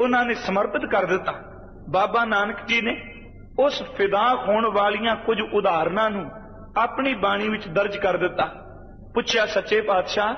उन्होंने समर्पित कर दिता। बाबा नानक जी ने उस फिदा होने वालियां कुछ उदाहरणों नूं अपनी बाणी विच दर्ज कर दिता। पुछया सच्चे पातशाह,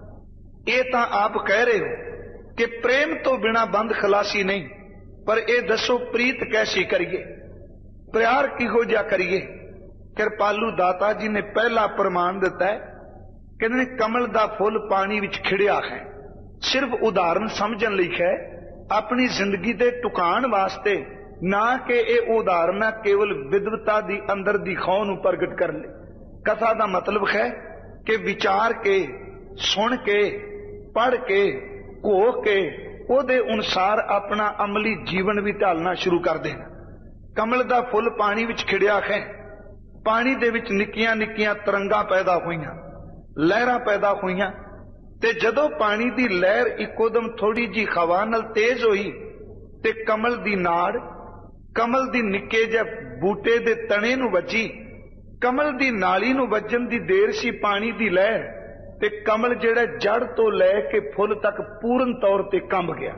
ये तां आप कह रहे हो कि प्रेम तो बिना बंद खलासी नहीं, पर यह दसो प्रीत कैसी करिए, प्यार किहो जिहा करिए। कृपालू दाता जी ने पहला प्रमाण दिता है, कहते कमल दा फुल पानी विच खिड़िया है। सिर्फ उदाहरण समझण लई है, अपनी जिंदगी दे टुकाण वास्ते ना कि यह उदाहरण केवल विद्वता दी अंदर दी खौह नूं प्रगट कर ले। कथा दा मतलब है कि विचार के, सुन के, पढ़ के, घो के उहदे अनुसार अपना अमली जीवन भी ढालना शुरू कर देना। कमल दा फुल पानी विच खिड़िया है, पानी दे विच निक्कियां निक्कियां तरंगां पैदा होईयां, लहरां पैदा होईयां, ते जदों पानी दी लहर इकोदम थोड़ी जी हवा नाल तेज होई ते कमल दी नाड़, कमल दी निक्के जिहे बूटे दे तणे नूं वजी, कमल दी नाली नूं वजन दी देर सी पानी दी लहर, ते कमल जिहड़ा जड़ तो लैके फुल तक पूर्ण तौर ते कंब गया।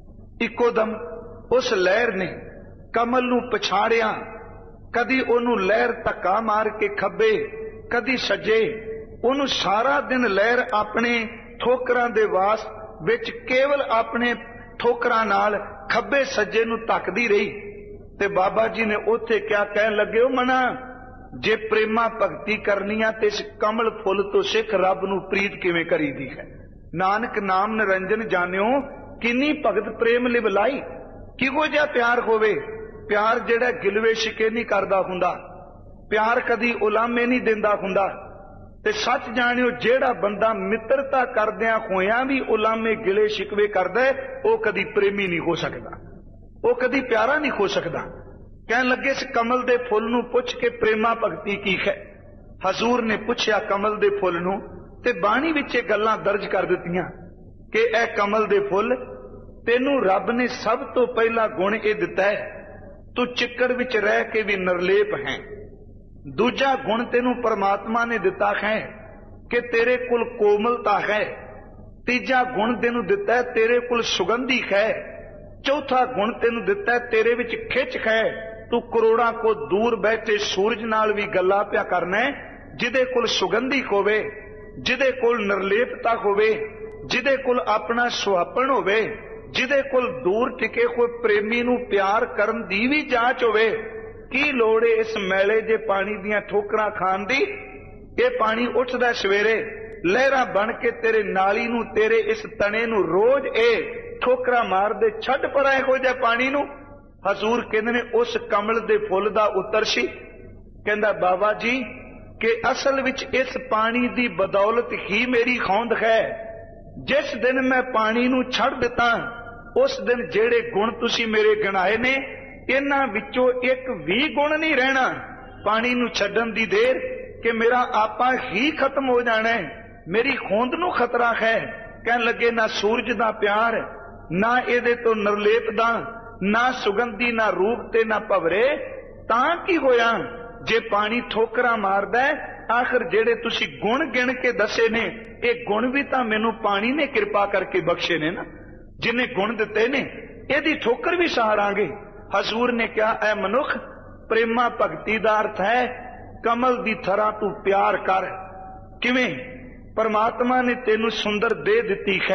इकोदम उस लहर ने कमल नूं पछाड़िया, कदी ओनू लहर धक्का मार के खब्बे, कदी सज्जे, ओनू सारा दिन लहर अपने ठोकरां दे वास विच केवल अपने ठोकरां नाल खब्बे सज्जे नूं धक्कदी रही। ते बाबा जी ने उत्थे क्या कहन लगे, ओ मना जे प्रेमा भगती करनी आ ते इस कमल फुल तो सिख रब नूं प्रीत किवें करीदी है। नानक नाम निरंजन जानियो, किन्नी भगत प्रेम लिवलाई, किहो जिहा प्यार होवे। प्यार जिहड़ा गिलवे शिके नहीं करदा हुंदा, प्यार कदी उलामे नहीं दिंदा हुंदा। ते सच जानियो, जिहड़ा बंदा मित्रता करदियां होइयां भी उलामे गिले शिकवे करदा है, वो कदी प्रेमी नहीं हो सकदा, वो कदी प्यारा नहीं हो सकदा। कहन लगे इस कमल दे फुल नूं पुछ के प्रेमा भगती की है। हजूर ने पुछया कमल दे फुल नूं, ते बाणी विच इह गल्लां दर्ज कर दित्तियां कि ए कमल दे फुल, तेनू रब ने सब तो पहला गुण यह दिता है, तू चिक्कड़ विच रह के भी निर्लेप है। दूजा गुण तेनू परमात्मा ने दिता है कि तेरे कुल कोमलता है। तीजा गुण तेनू दिता है तेरे कुल सुगंधी है। चौथा गुण तेनू दिता है तेरे विच खिच है। तू करोड़ा को दूर बैठे सूरज नाल भी गल्ला पिया करना है, जिदे कुल सुगंधी होवे, जिदे कुल निर्लेपता होवे, जिदे कुल अपना सुहापन होवे, जिदे कोल दूर टिके हुए प्रेमी नूं प्यार करन दी भी जांच होवे। की लोड़ है इस मैले जे पानी दियां ठोकरां खान दी? ये पानी उठदा सवेरे, लहरां बन के तेरे नाली नूं, तेरे इस तने नूं रोज ए ठोकरां मार दे, छड्ड परा इहो जिहे पानी नूं। हजूर कहंदे ने उस कमल दे फुल दा उत्तर सी, कहंदा बाबा जी कि असल विच इस पानी दी बदौलत ही मेरी खौंद है। जिस दिन मैं पानी नूं छड्ड दिता, उस दिन जेड़े गुण तुसी मेरे गिनाए ने, इन्हां विचों एक भी गुण नहीं रहना। पानी नूं छड्डण दी देर कि मेरा आपा ही खत्म हो जाना है, मेरी खोंद नूं खतरा है। कहन लगे ना सूरज दा प्यार, ना इहदे तो निर्लेप दा, ना सुगंधी, ना रूप ते ना भवरे। तां की होया जे पानी ठोकरां मारदा है? आखिर जेड़े तुसी गुण गिण के दसे ने, ये गुण भी तां मैनू पानी ने कृपा करके बख्शे ने ना, जिन्हें गुण दिते ने, यदि ठोकर भी सहारांगे। हजूर ने क्या, ऐ मनुख, प्रेमा भगती दा अर्थ है कमल दी थरा तू प्यार कर। किवें? परमात्मा ने तेनू सुंदर दे दिती है,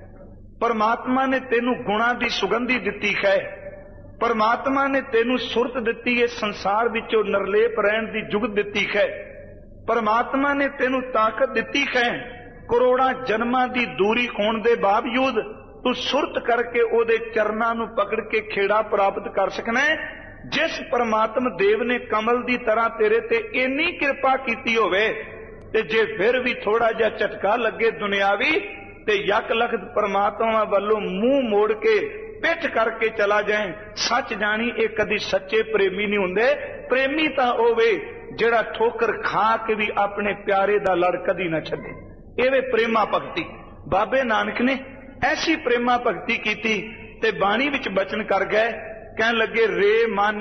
परमात्मा ने तेनू गुणा दी सुगंधी दिती है, परमात्मा ने तेनू सुरत दिती है, संसार विचों निर्लेप रहण दी जुगत दिती है, परमात्मा ने तेनू ताकत दिती है। करोड़ा जन्मां दी दूरी होण दे बावजूद तू सुरत करके ओदे चरनां नूं पकड़ के खेड़ा प्राप्त कर सकना है। जिस परमात्मा देव ने कमल दी तरह तेरे ते इन्नी कृपा कीती होवे, ते जे फिर भी थोड़ा जिहा झटका लगे दुनियावी, ते यक लखत परमात्मा वालों मुंह मोड़ के पिठ करके चला जाए, सच जानी ये कदी सच्चे प्रेमी नहीं हुंदे। प्रेमी तां होवे जिहड़ा ठोकर खा के भी अपने प्यारे दा लड़ कदी ना छड्डे। एवे प्रेमा भगती। बाबे नानक ने ऐसी प्रेमा भगती कीती ते बाणी विच बचन कर गए, कहन लगे रे मन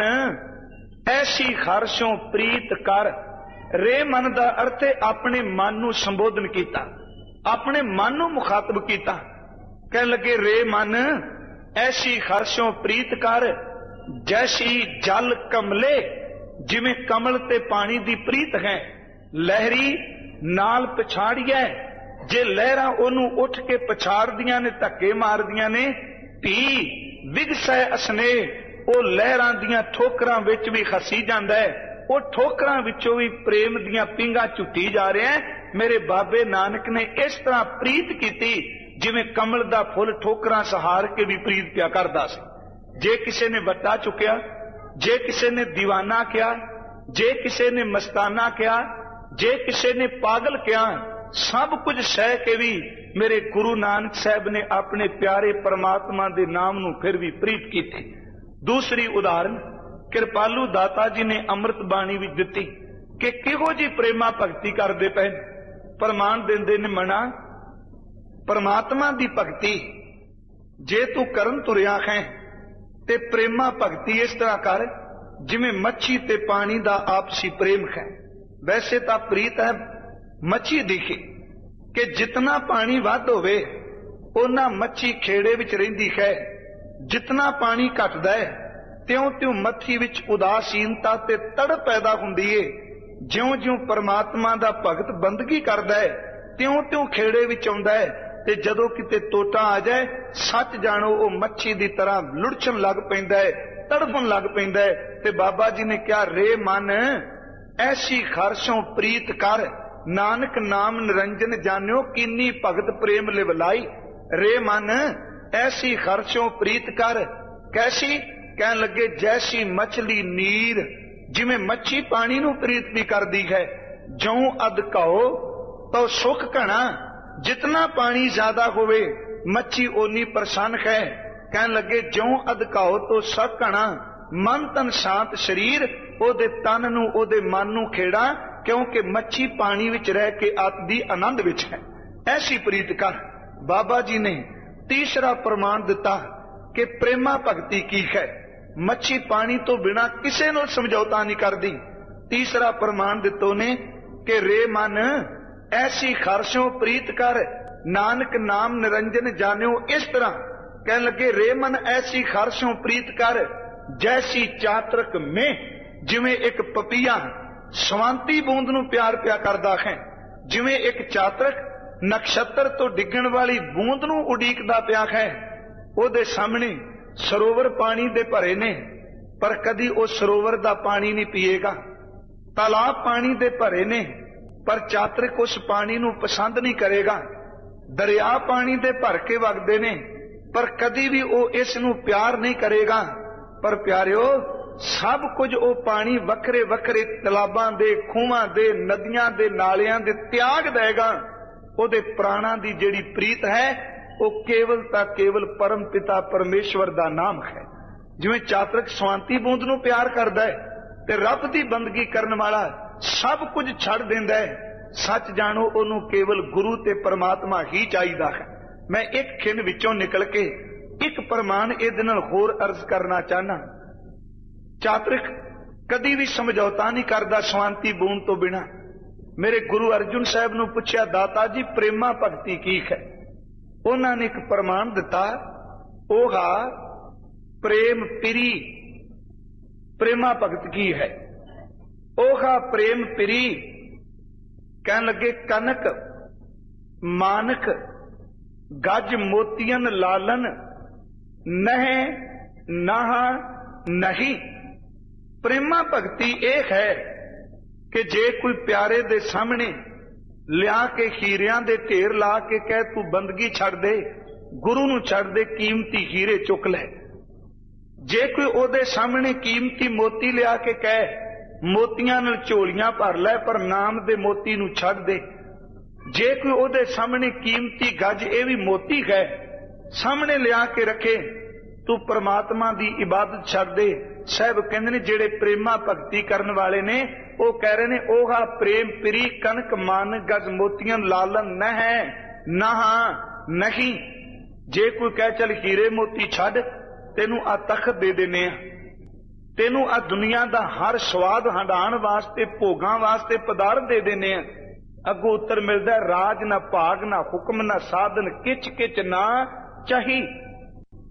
ऐसी हर्षों प्रीत कर। रे मन दा अर्थ है अपने मन नूं संबोधन कीता, अपने मन नूं मुखातब कीता। कहन लगे रे मन ਐਸੀ ਹਰਸ਼ੋਂ ਪ੍ਰੀਤ ਕਰ ਜੈਸੀ ਜਲ ਕਮਲੇ। ਜਿਵੇਂ ਕਮਲ ਤੇ ਪਾਣੀ ਦੀ ਪ੍ਰੀਤ ਹੈ, ਲਹਿਰੀ ਨਾਲ ਪਛਾੜੀਐ। ਜੇ ਲਹਿਰਾਂ ਉਹਨੂੰ ਉੱਠ ਕੇ ਪਛਾੜਦੀਆਂ ਨੇ, ਧੱਕੇ ਮਾਰਦੀਆਂ ਨੇ, ਧੀ ਵਿਗਸੈ ਅਸਨੇ, ਉਹ ਲਹਿਰਾਂ ਦੀਆਂ ਠੋਕਰਾਂ ਵਿੱਚ ਵੀ ਹੱਸੀ ਜਾਂਦਾ ਹੈ। ਉਹ ਠੋਕਰਾਂ ਵਿੱਚੋਂ ਵੀ ਪ੍ਰੇਮ ਦੀਆਂ ਪਿੰਗਾਂ ਝੁੱਟੀ ਜਾ ਰਿਹਾ ਹੈ। ਮੇਰੇ ਬਾਬੇ ਨਾਨਕ ਨੇ ਇਸ ਤਰ੍ਹਾਂ ਪ੍ਰੀਤ ਕੀਤੀ ਜਿਵੇਂ ਕਮਲ ਦਾ ਫੁੱਲ ਠੋਕਰਾਂ ਸਹਾਰ ਕੇ ਵੀ ਪ੍ਰੀਤ ਪਿਆ ਕਰਦਾ ਸੀ। ਜੇ ਕਿਸੇ ਨੇ ਵੱਟਾ ਚੁੱਕਿਆ, ਜੇ ਕਿਸੇ ਨੇ ਦੀਵਾਨਾ ਕਿਹਾ, ਜੇ ਕਿਸੇ ਨੇ ਮਸਤਾਨਾ ਕਿਹਾ, ਜੇ ਕਿਸੇ ਨੇ ਪਾਗਲ ਕਿਹਾ, ਸਭ ਕੁਝ ਸਹਿ ਕੇ ਵੀ ਮੇਰੇ ਗੁਰੂ ਨਾਨਕ ਸਾਹਿਬ ਨੇ ਆਪਣੇ ਪਿਆਰੇ ਪਰਮਾਤਮਾ ਦੇ ਨਾਮ ਨੂੰ ਫਿਰ ਵੀ ਪ੍ਰੀਤ ਕੀਤੀ। ਦੂਸਰੀ ਉਦਾਹਰਨ ਕਿਰਪਾਲੂ ਦਾਤਾ ਜੀ ਨੇ ਅੰਮ੍ਰਿਤ ਬਾਣੀ ਵਿੱਚ ਦਿੱਤੀ ਕਿ ਕਿਹੋ ਜੀ ਪ੍ਰੇਮਾ ਭਗਤੀ ਕਰਦੇ ਪਏ। ਪ੍ਰਮਾਣ ਦਿੰਦੇ ਨੇ ਮਣਾ, ਪਰਮਾਤਮਾ ਦੀ ਭਗਤੀ ਜੇ ਤੂੰ ਕਰਨ ਤੁਰਿਆ ਹੈ ਤੇ ਪ੍ਰੇਮਾ ਭਗਤੀ ਇਸ ਤਰ੍ਹਾਂ ਕਰ ਜਿਵੇਂ ਮੱਛੀ ਤੇ ਪਾਣੀ ਦਾ ਆਪਸੀ ਪ੍ਰੇਮ ਹੈ। ਵੈਸੇ ਤਾਂ ਪ੍ਰੀਤ ਹੈ ਮੱਛੀ ਦੀ ਕਿ ਜਿਤਨਾ ਪਾਣੀ ਵੱਧ ਹੋਵੇ ਉਹਨਾਂ ਮੱਛੀ ਖੇੜੇ ਵਿੱਚ ਰਹਿੰਦੀ ਹੈ, ਜਿਤਨਾ ਪਾਣੀ ਘਟਦਾ ਹੈ ਤਿਉਂ-ਤਿਉਂ ਮੱਛੀ ਵਿੱਚ ਉਦਾਸੀਨਤਾ ਤੇ ਤੜਪ ਪੈਦਾ ਹੁੰਦੀ ਏ। ਜਿਉਂ-ਜਿਉਂ ਪਰਮਾਤਮਾ ਦਾ ਭਗਤ ਬੰਦਗੀ ਕਰਦਾ ਹੈ ਤਿਉਂ-ਤਿਉਂ ਖੇੜੇ ਵਿੱਚ ਆਉਂਦਾ ਹੈ, ਤੇ ਜਦੋਂ ਕਿਤੇ ਟੋਟਾ ਆ ਜਾਏ ਸੱਚ ਜਾਣੋ ਉਹ ਮੱਛੀ ਦੀ ਤਰ੍ਹਾਂ ਲੁੜਛਣ ਲੱਗ ਪੈਂਦਾ ਹੈ, ਤੜਫਣ ਲੱਗ ਪੈਂਦਾ ਹੈ। ਤੇ ਬਾਬਾ ਜੀ ਨੇ ਕਿਹਾ, ਰੇ ਮਨ ਐਸੀ ਖਰਸ਼ੋਂ ਪ੍ਰੀਤ ਕਰ, ਨਾਨਕ ਨਾਮ ਨਿਰੰਜਨ ਜਾਣਿਓ, ਕੀਨੀ ਭਗਤ ਪ੍ਰੇਮ ਲਿਵਲਾਈ। ਰੇ ਮਨ ਐਸੀ ਖਰਸ਼ੋਂ ਪ੍ਰੀਤ ਕਰ, ਕੈਸੀ? ਕਹਿਣ ਲੱਗੇ ਜੈਸੀ ਮਛਲੀ ਨੀਰ, ਜਿਵੇਂ ਮੱਛੀ ਪਾਣੀ ਨੂੰ ਪ੍ਰੀਤ ਵੀ ਕਰਦੀ ਹੈ। ਜਉ ਅਧ ਘਾਓ ਤਉ ਸੁਖ ਘਣਾ, ਜਿਤਨਾ ਪਾਣੀ ਜ਼ਿਆਦਾ ਹੋਵੇ ਮੱਛੀ ਓਨੀ ਪ੍ਰਸੰਨ ਹੈ। ਕਹਿਣ ਲੱਗੇ ਜਉ ਅਧ ਘਾਓ ਤੋ ਸੁਖ ਘਣਾ, ਮਨ ਤਨ ਸ਼ਾਂਤ ਸਰੀਰ, ਉਹਦੇ ਤਨ ਨੂੰ ਉਹਦੇ ਮਨ ਨੂੰ ਖੇੜਾ, ਕਿਉਂਕਿ ਮੱਛੀ ਪਾਣੀ ਵਿੱਚ ਰਹਿ ਕੇ ਆਤ ਦੀ ਆਨੰਦ ਵਿੱਚ ਹੈ। ਐਸੀ ਪ੍ਰੀਤ ਕਰ। ਬਾਬਾ ਜੀ ਨੇ ਤੀਸਰਾ ਪ੍ਰਮਾਣ ਦਿੱਤਾ ਕਿ ਪ੍ਰੇਮਾ ਭਗਤੀ ਕੀ ਹੈ। ਮੱਛੀ ਪਾਣੀ ਤੋਂ ਬਿਨਾਂ ਕਿਸੇ ਨੂੰ ਸਮਝੌਤਾ ਨਹੀਂ ਕਰਦੀ। ਤੀਸਰਾ ਪ੍ਰਮਾਣ ਦਿੱਤੋ ਨੇ ਕਿ ਰੇ ਮਨ ਐਸੀ ਖਰਸ਼ੋਂ ਪ੍ਰੀਤ ਕਰ, ਨਾਨਕ ਨਾਮ ਨਿਰੰਜਨ ਜਾਣਿਓ। ਇਸ ਤਰ੍ਹਾਂ ਕਹਿਣ ਲੱਗੇ ਰੇ ਮਨ ਐਸੀ ਖਰਸ਼ੋਂ ਪ੍ਰੀਤ ਕਰ ਜੈਸੀ ਚਾਤਰਕ ਮੇ, ਜਿਵੇਂ ਇੱਕ ਪਪੀਆ ਸਵਾਂਤੀ ਬੂੰਦ ਨੂੰ ਪਿਆਰ ਪਿਆ ਕਰਦਾ ਹੈ, ਜਿਵੇਂ ਇੱਕ ਚਾਤਰਕ ਨਕਸ਼ਤਰ ਤੋਂ ਡਿੱਗਣ ਵਾਲੀ ਬੂੰਦ ਨੂੰ ਉਡੀਕਦਾ ਪਿਆ ਹੈ। ਉਹਦੇ ਸਾਹਮਣੇ ਸਰੋਵਰ ਪਾਣੀ ਦੇ ਭਰੇ ਨੇ, ਪਰ ਕਦੀ ਉਹ ਸਰੋਵਰ ਦਾ ਪਾਣੀ ਨਹੀਂ ਪੀਏਗਾ। ਤਾਲਾਬ ਪਾਣੀ ਦੇ ਭਰੇ ਨੇ, ਪਰ ਚਾਤਰਿਕ ਉਸ ਪਾਣੀ ਨੂੰ ਪਸੰਦ ਨਹੀਂ ਕਰੇਗਾ। ਦਰਿਆ ਪਾਣੀ ਦੇ ਭਰ ਕੇ ਵਗਦੇ ਨੇ, ਪਰ ਕਦੀ ਵੀ ਉਹ ਇਸ ਨੂੰ ਪਿਆਰ ਨਹੀਂ ਕਰੇਗਾ। ਪਰ ਪਿਆਰਿਓ, ਸਭ ਕੁਝ ਉਹ ਪਾਣੀ ਵੱਖਰੇ ਵੱਖਰੇ ਤਲਾਬਾਂ ਦੇ, ਖੂਹਾਂ ਦੇ, ਨਦੀਆਂ ਦੇ, ਨਾਲਿਆਂ ਦੇ ਤਿਆਗ ਦੇਗਾ। ਉਹਦੇ ਪ੍ਰਾਣਾਂ ਦੀ ਜਿਹੜੀ ਪ੍ਰੀਤ ਹੈ ਉਹ ਕੇਵਲ ਤਾਂ ਕੇਵਲ ਪਰਮ ਪਿਤਾ ਪਰਮੇਸ਼ਵਰ ਦਾ ਨਾਮ ਹੈ। ਜਿਵੇਂ ਚਾਤਰਕ ਸਵਾਂਤੀ ਬੂੰਦ ਨੂੰ ਪਿਆਰ ਕਰਦਾ ਹੈ ਤੇ ਰੱਬ ਦੀ ਬੰਦਗੀ ਕਰਨ ਵਾਲਾ ਸਭ ਕੁਝ ਛੱਡ ਦਿੰਦਾ ਹੈ, ਸੱਚ ਜਾਣੋ ਉਹਨੂੰ ਕੇਵਲ ਗੁਰੂ ਤੇ ਪਰਮਾਤਮਾ ਹੀ ਚਾਹੀਦਾ ਹੈ। ਮੈਂ ਇੱਕ ਖਿੰਡ ਵਿੱਚੋਂ ਨਿਕਲ ਕੇ ਇੱਕ ਪ੍ਰਮਾਣ ਇਹਦੇ ਨਾਲ ਹੋਰ ਅਰਜ਼ ਕਰਨਾ ਚਾਹਨਾ। ਚਾਤਰਿਕ ਕਦੀ ਵੀ ਸਮਝੌਤਾ ਨਹੀਂ ਕਰਦਾ ਸਵਾਂਤੀ ਬੂੰਦ ਤੋਂ ਬਿਨਾਂ। ਮੇਰੇ ਗੁਰੂ ਅਰਜੁਨ ਸਾਹਿਬ ਨੂੰ ਪੁੱਛਿਆ, ਦਾਤਾ ਜੀ ਪ੍ਰੇਮਾ ਭਗਤੀ ਕੀ ਹੈ? ਉਹਨਾਂ ਨੇ ਇੱਕ ਪ੍ਰਮਾਣ ਦਿੱਤਾ, ਉਹਾ ਪ੍ਰੇਮ ਪਿਰੀ। ਪ੍ਰੇਮਾ ਭਗਤ ਕੀ ਹੈ? ਉਹਾ ਪ੍ਰੇਮ ਪਿਰੀ। ਕਹਿਣ ਲੱਗੇ ਕਨਕ ਮਾਨਕ ਗੱਜ ਮੋਤੀਅਨ ਲਾਲਨ ਨਹਿ ਨਾਹਾ ਨਹੀਂ। ਪ੍ਰੇਮਾ ਭਗਤੀ ਇਹ ਹੈ ਕਿ ਜੇ ਕੋਈ ਪਿਆਰੇ ਦੇ ਸਾਹਮਣੇ ਲਿਆ ਕੇ ਹੀਰਿਆਂ ਦੇ ਢੇਰ ਲਾ ਕੇ ਕਹੇ ਤੂੰ ਬੰਦਗੀ ਛੱਡ ਦੇ, ਗੁਰੂ ਨੂੰ ਛੱਡ ਦੇ, ਕੀਮਤੀ ਹੀਰੇ ਚੁੱਕ ਲੈ। ਜੇ ਕੋਈ ਉਹਦੇ ਸਾਹਮਣੇ ਕੀਮਤੀ ਮੋਤੀ ਲਿਆ ਕੇ ਕਹੇ ਮੋਤੀਆਂ ਨਾਲ ਝੋਲੀਆਂ ਭਰ ਲੈ, ਪਰ ਨਾਮ ਦੇ ਮੋਤੀ ਨੂੰ ਛੱਡ ਦੇ। ਜੇ ਕੋਈ ਉਹਦੇ ਸਾਹਮਣੇ ਕੀਮਤੀ ਗੱਜ, ਇਹ ਵੀ ਮੋਤੀ ਹੈ, ਸਾਹਮਣੇ ਲਿਆ ਕੇ ਰੱਖੇ, ਤੂੰ ਪਰਮਾਤਮਾ ਦੀ ਇਬਾਦਤ ਛੱਡ ਦੇ। ਸਾਹਿਬ ਕਹਿੰਦੇ ਨੇ ਜਿਹੜੇ ਪ੍ਰੇਮਾ ਭਗਤੀ ਕਰਨ ਵਾਲੇ ਨੇ ਉਹ ਕਹਿ ਰਹੇ ਨੇ, ਉਹਾ ਪ੍ਰੇਮ ਪਿਰੀ ਕਨਕ ਮਨ ਗਜ ਮੋਤੀਆਂ ਲਾਲਨ ਨਹਿ ਨਾਹਾ ਨਹੀਂ। ਜੇ ਕੋਈ ਕਹਿ ਚੱਲ ਹੀਰੇ ਮੋਤੀ ਛੱਡ, ਤੈਨੂੰ ਆ ਤਖਤ ਦੇ ਦਿੰਨੇ ਆ, ਤੈਨੂੰ ਆ ਦੁਨੀਆ ਦਾ ਹਰ ਸਵਾਦ ਹੰਡਾਣ ਵਾਸਤੇ, ਭੋਗਾਂ ਵਾਸਤੇ ਪਦਾਰਥ ਦੇ ਦਿੰਨੇ ਆ, ਅੱਗੋਂ ਉੱਤਰ ਮਿਲਦਾ ਰਾਜ ਨਾ ਭਾਗ ਨਾ ਹੁਕਮ ਨਾ ਸਾਧਨ ਕਿਚ ਕਿਚ ਨਾ ਚਾਹੀ।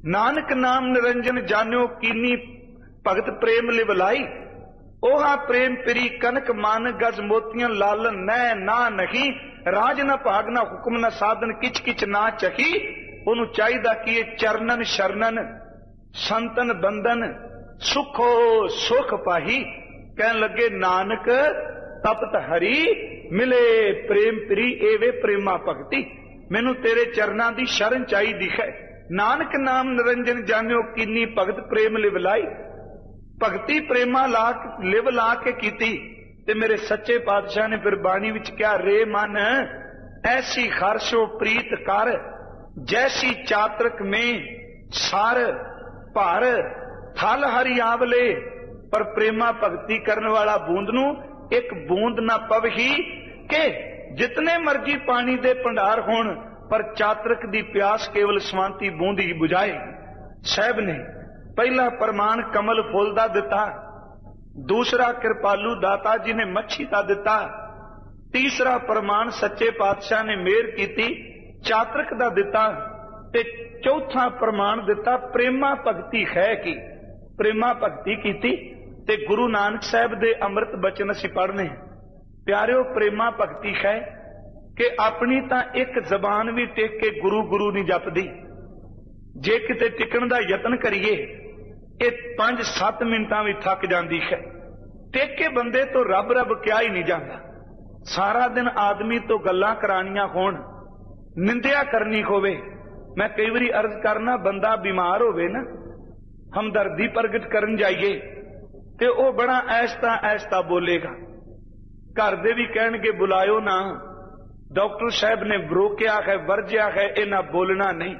नानक नाम निरंजन जान्यो कीनी भगत प्रेम लिवलाई। ओहा प्रेम पिरी कनक मान गज मोतियां लालन नै ना नहीं। राज न भाग न हुक्म न साधन किच किच ना चही। ओनू चाहिदा कि ये चरणन शरणन संतन बंधन सुखो सुख पाही। कहन लगे नानक तपत हरी मिले प्रेम प्री एवे प्रेमा भगती। मैनू तेरे चरना दी शरण चाहिदी है। नानक नाम निरंजन जान्यो कीनी भगत प्रेम लिवलाई। भगती प्रेमा लिव ला के कीती। ते मेरे सच्चे पातशाह ने फिर बाणी विच क्या रे मन ऐसी हर्षो प्रीत कर जैसी चातरक में सार भार थल हरि आवले। पर प्रेमा भगती करने वाला बूंद नू एक बूंद ना पवही के जितने मर्जी पानी दे भंडार होण पर चातरक दी प्यास केवल स्वांति बूंद ही बुझाए। साहब ने पहला प्रमाण कमल फुल दा दिता, दूसरा कृपालू दाता जी ने मच्छी का दिता, तीसरा प्रमाण सच्चे पातशाह ने मेहर कीती चातरक दा दिता, ते चौथा प्रमाण दिता प्रेमा भगती है की। प्रेमा भगती कीती ते गुरु नानक साहब दे अमृत बचन असीं पढ़ने। प्यारिओ प्रेमा भगती है कि अपनी तां एक जबान भी टेक के गुरु गुरु नहीं जपदी। जे किते टिकण दा यतन करिए ये 5-7 मिनटां भी थक जाती है। टेक के बंदे तो रब रब क्या ही नहीं जाता। सारा दिन आदमी तो गल्लां करानियां होण, निंदिया करनी होवे। मैं कई बारी अर्ज करना बंदा बीमार होवे ना, हमदर्दी प्रगट करन जाइए ते ओ बड़ा ऐसता ऐसता बोलेगा। घर दे भी कहणगे बुलायो ना, डॉक्टर साहब ने रोकिया है वर्जिया है इन्हां बोलना नहीं।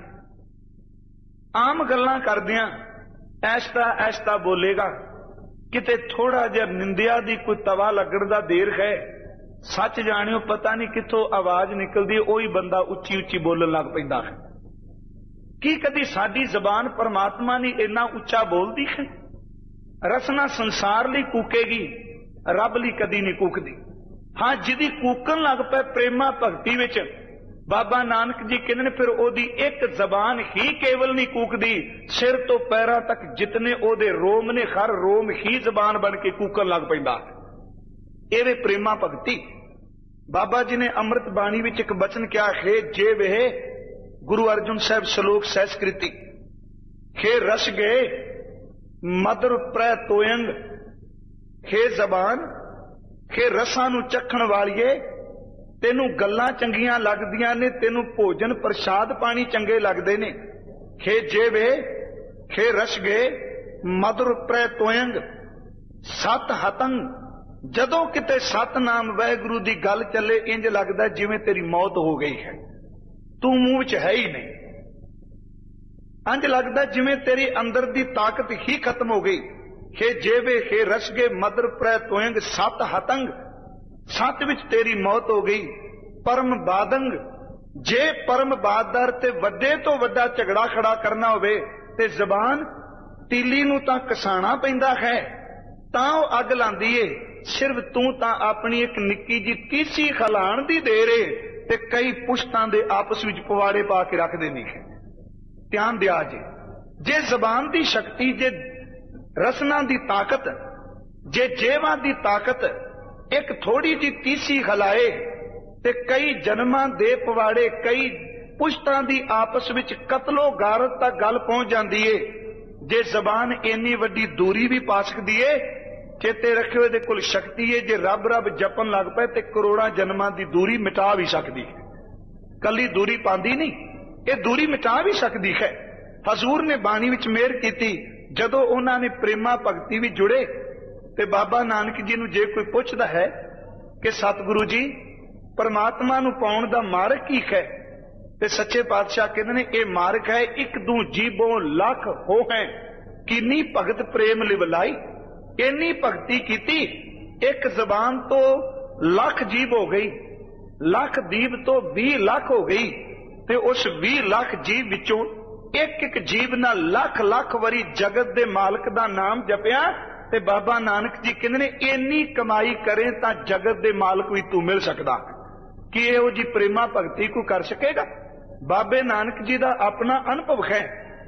आम गल्लां करदियां ऐसता ऐसता बोलेगा। किते थोड़ा जिहा निंदिया दी कोई तवा लगण दा देर है, सच जाणियो पता नहीं किथों आवाज निकलदी ओही बंदा उच्ची उच्ची बोलण लग पैंदा है। की कदी साडी जबान परमात्मा ने इन्ना उच्चा बोलदी है? रसना संसार लई कूकेगी, रब लई कदी नहीं कूकदी। हाँ जिदी कूकन लग पे प्रेमा भगती विच बाबा नानक जी कहते हैं फिर ओदी एक जबान ही केवल नहीं कूकदी, सिर तो पैरां तक जितने ओदे रोम ने हर रोम ही जबान बन के कूकन लग पैंदा। एवे प्रेमा भगती। बाबा जी ने अमृत बाणी विच एक बचन क्या है जे वे गुरु अर्जुन साहब श्लोक सहस्कृति हे रस गए मधुर प्र तोयंग। हे जबान हे रसां नूं चखण वालिए तेनू गल्लां चंगियां लगदियां ने, तेनू भोजन प्रसाद पानी चंगे लगदे ने। हे जेवे हे रस गए मधुर प्र तोयंग सत हतंग। जदों किते सतनाम वाहिगुरू दी गल चले इंज लगदा जिवें तेरी मौत हो गई है, तू मूंह विच है ही नहीं। इंज लगदा जिवें तेरी अंदर दी ताकत ही खत्म हो गई। हे जेवे हे रस गए मधुर प्र तोयंग सत हतंग। सत विच तेरी मौत हो गई। परम बादंग जे परम बादर ते वड्डे तो वड्डा झगड़ा खड़ा करना होवे ते जबान तीली नूं तां कसाणा पैंदा है तां ओह अग लांदी है। सिर्फ तू तां अपनी एक निक्की जी तीसी खलाण दी देर है ते कई पुश्तां दे आपस विच पवाड़े पा के रख देनी है। ध्यान दिया जे जबान दी शक्ति, जे रसना दी ताकत, जे जेवा दी ताकत एक थोड़ी जी तीसी खलाए ते कई जन्मां दे पवाड़े कई पुश्तां दी आपस विच कतलो गारत तक गल पहुंच जाती है। जे जबान इन्नी वड्डी दूरी भी पा सकती है, चेते रखियो इहदे कोल शक्ति है। जे रब रब जपन लग पे ते करोड़ां जन्मां दी दूरी मिटा भी सकती है। कली दूरी पांदी नहीं, ये दूरी मिटा भी सकती है। हजूर ने बाणी विच मेहर कीती जदों उन्हां ने प्रेमा भगती भी जुड़े ते बाबा नानक जी नूं जे कोई पुछदा है कि सतगुरु जी परमात्मा नूं पाउण दा मार्ग की है, ते सच्चे पातशाह कहंदे ने ये मार्ग है एक दू जीबों लख हो है किन्नी भगत प्रेम लिवलाई। इन्नी भगती कीती एक जबान तो लख जीब हो गई, लख दीब तो 20 लाख हो गई ते उस 20 लाख जीव विचों एक एक जीव ना लख लख वरी जगत दे मालक दा नाम जपिया ते बाबा नानक जी कहंदे ने इन्नी कमाई करें तां जगत दे मालक भी तू मिल सकदा। कि इहो जी प्रेमा भगती को कर सकेगा? बाबे नानक जी दा अपना अनुभव है।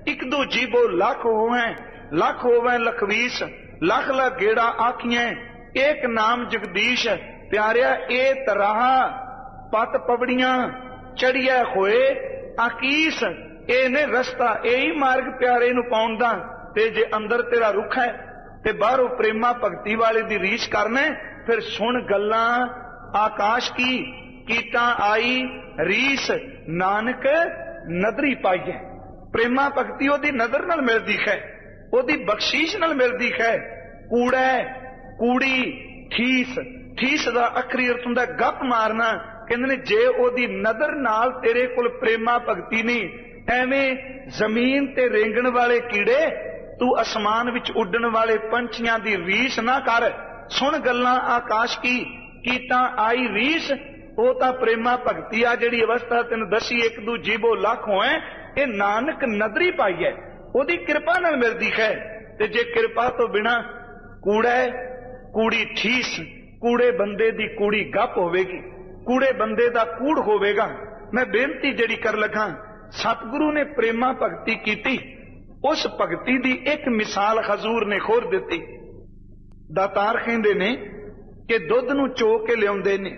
ਇੱਕ ਦੂ ਜੀਬੋ ਲੱਖ ਹੋਵੈ, ਲੱਖ ਹੋਵੈ ਲਖਵੀਸ, लख लख गेड़ा आखिए एक नाम जगदीश। प्यारिया ए तराह पत पवड़ियां चढ़िया होए आकीस, ए ने रस्ता यही मार्ग प्यारे नूं पाउण दा। ते जे अंदर तेरा रुख है ते बाहरों प्रेमा भगती वाले दी रीस करना, फिर सुन गल्लां आकाश की कीटा आई रीस, नानक नदरी पाईए। प्रेमा भगती ओदी नजर नाल मिलदी है, ओदी बख्शीश नाल मिलदी है। कूड़ा कूड़ी ठीस, ठीस दा अखरी अर्थ हुंदा गप मारना। कहंदे ने जे ओदी नजर नाल तेरे कोल प्रेमा भगती नहीं, एवें जमीन ते रेंगण वाले कीड़े तू आसमान विच उड्डण वाले पंछियां दी रीस ना कर। सुन गल्लां आकाश की कीता आई रीस, ओ तां प्रेमा भगती आ जिहड़ी अवस्था तैनूं दसी एक दू जीबो लख होए, ये नानक नदरी पाई है, ओदी किरपा नाल मिलदी है। ते जे किरपा तो बिना कूड़ा कूड़ी ठीस, कूड़े बंदे दी कूड़ी गप होवेगी, कूड़े बंदे दा कूड़ होवेगा। मैं बेनती जड़ी कर लगा, सतगुरु ने प्रेमा भगती कीती, उस भगती दी एक मिसाल हजूर ने खोर दिती। दातार कहंदे ने कि दुध नूं चो के लियाउंदे ने,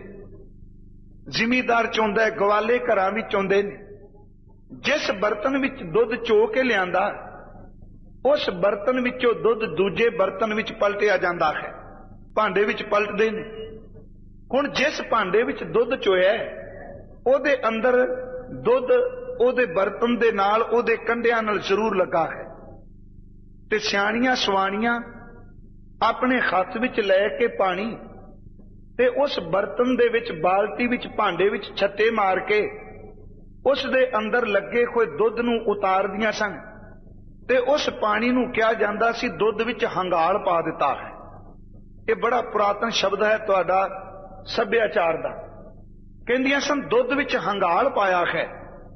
जिमीदार चोंदा है, गवाले घरां विच चोंदे ने। जिस बर्तन विच दुध चो के लियांदा, उस बर्तन विचों दुध दूजे बर्तन विच पलटिया जांदा है, भांडे विच पलटदे ने। हुण जिस भांडे विच दुध चोया ओदे अंदर दुध ओदे बर्तन दे नाल ओदे कंढियां नाल जरूर लगा है। ते सियाणियां सवाणियां अपने हत्थ विच लै के पानी ते उस बर्तन दे विच बाल्टी विच भांडे विच छत्ते मार के उस दे अंदर लगे होए दुध नूं उतारदियां सन। ते उस पानी नूं कहा जांदा सी दुध विच हंगाल पा दिता है। ये बड़ा पुरातन शब्द है तुहाडा सभ्याचार दा। कहंदियां सन दुध विच हंगाल पाया है।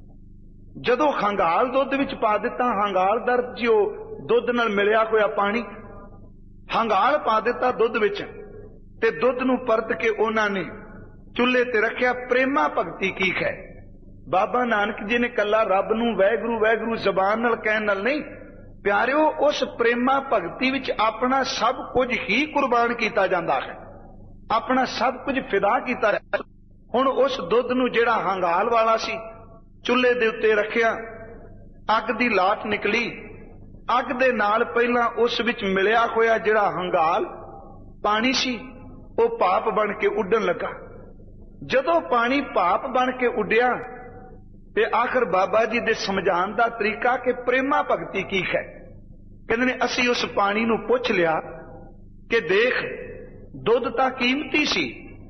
जदों हंगाल दुध विच पा दिता, हंगाल दर जो दुध नाल मिलिया होया पानी, हंगाल पा दिता दुध विच, ते दुध नूं परत के उन्हां ने चुल्हे ते रखिया। प्रेमा भगती की है? बाबा नानक जी ने कला रब नूं वैगुरू वैगुरू जबान नाल कहण नाल नहीं, प्यारिओ उस प्रेमा भगती विच अपना सब कुछ ही कुर्बान किया जाता है, अपना सब कुछ फिदा किया है। हुण उस दुध नूं जिहड़ा हंगाल वाला सी चुल्हे दे उत्ते रखिया, अग दी लाट निकली, अग दे नाल पहलां उस विच मिलिया होया जिहड़ा हंगाल पानी सी वो भाप बन के उड्डण लगा। जदों पानी भाप बन के उड्डिया ते आखिर बाबा जी दे समझाण दा तरीका कि प्रेमा भगती की है। कहंदे ने असीं उस पानी नूं पुछ लिया कि देख दुध तां कीमती सी,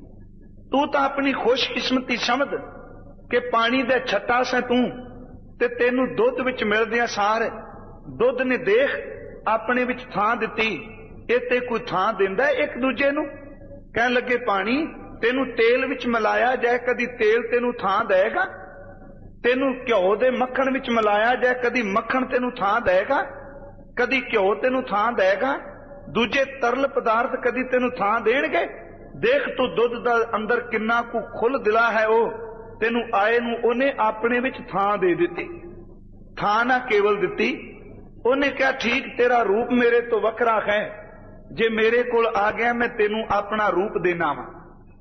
तू तां अपनी खुशकिस्मती समझ कि पानी दे छट्टा से तू ते तेनू दुध विच मिलदियां सार दुध ने देख अपने विच थां दित्ती, इत्ते कोई थां दिंदा एक दूजे नूं? कहण लगे पानी तेनू तेल विच मिलाया जाए, कदी तेल तेनू थां देगा? तेनू घ्यो दे मक्खण विच मिलाया जाए, कदी मक्खण तेनू थां देगा? कदी घ्यो तेनू थां देगा? दूजे तरल पदार्थ कदी तेनू थां देणगे? देख तू दुध दा अंदर किन्ना कु खुल दिला है, वो तेनू आए नू ओने अपने विच थां दे दित्ती। थां ना केवल दित्ती, ओने कहा ठीक तेरा रूप मेरे तो वखरा है, जे मेरे कोल आ गया मैं तेनू अपना रूप देना वा।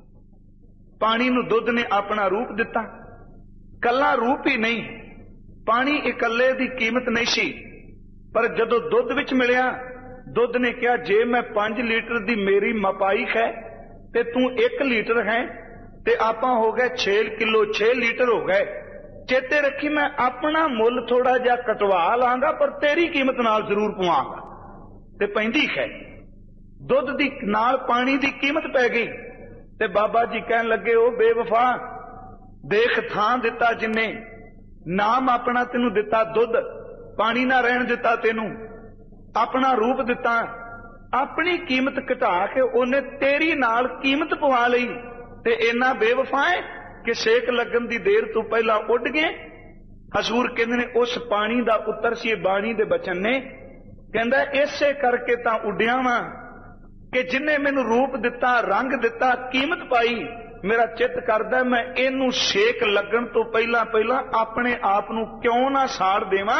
पानी नू दुध ने अपना रूप दिता। कला रूप ही नहीं, पानी इकल्ले दी कीमत नहीं सी, पर जदों दुध विच मिलिया दुध ने कहा जे मैं 5 लीटर दी मेरी मपाई है ते तू 1 लीटर है ते आपां हो गए 6 किलो 6 लीटर हो गए। चेते रखी मैं अपना मुल थोड़ा जिहा कटवा लांगा पर तेरी कीमत नाल जरूर पवांगा। ते पैंदी है दुध दी नाल पानी दी कीमत पै गई। ते बाबा जी कहन लगे ओ बेवफा, देख थां दिता जिन्ने, नाम अपना तेनू दिता, दुध पानी ना रहन दिता, तेनू अपना रूप दिता, अपनी कीमत घटा के उन्हें तेरी नाल कीमत पवा लई। ते इन्ना बेवफा है कि सेक लगन दी देर तो पहला उड़ गए। हजूर कहंदे ने उस पानी दा उत्तर सी बाणी दे बचन ने, कहंदा इसे करके तां उड्डिया वां कि जिन्ने मैनू रूप दिता, रंग दिता, कीमत पाई, मेरा चित करदा मैं इनू सेक लगन तो पहला पहला अपने आप नू क्यों ना साड़ देवां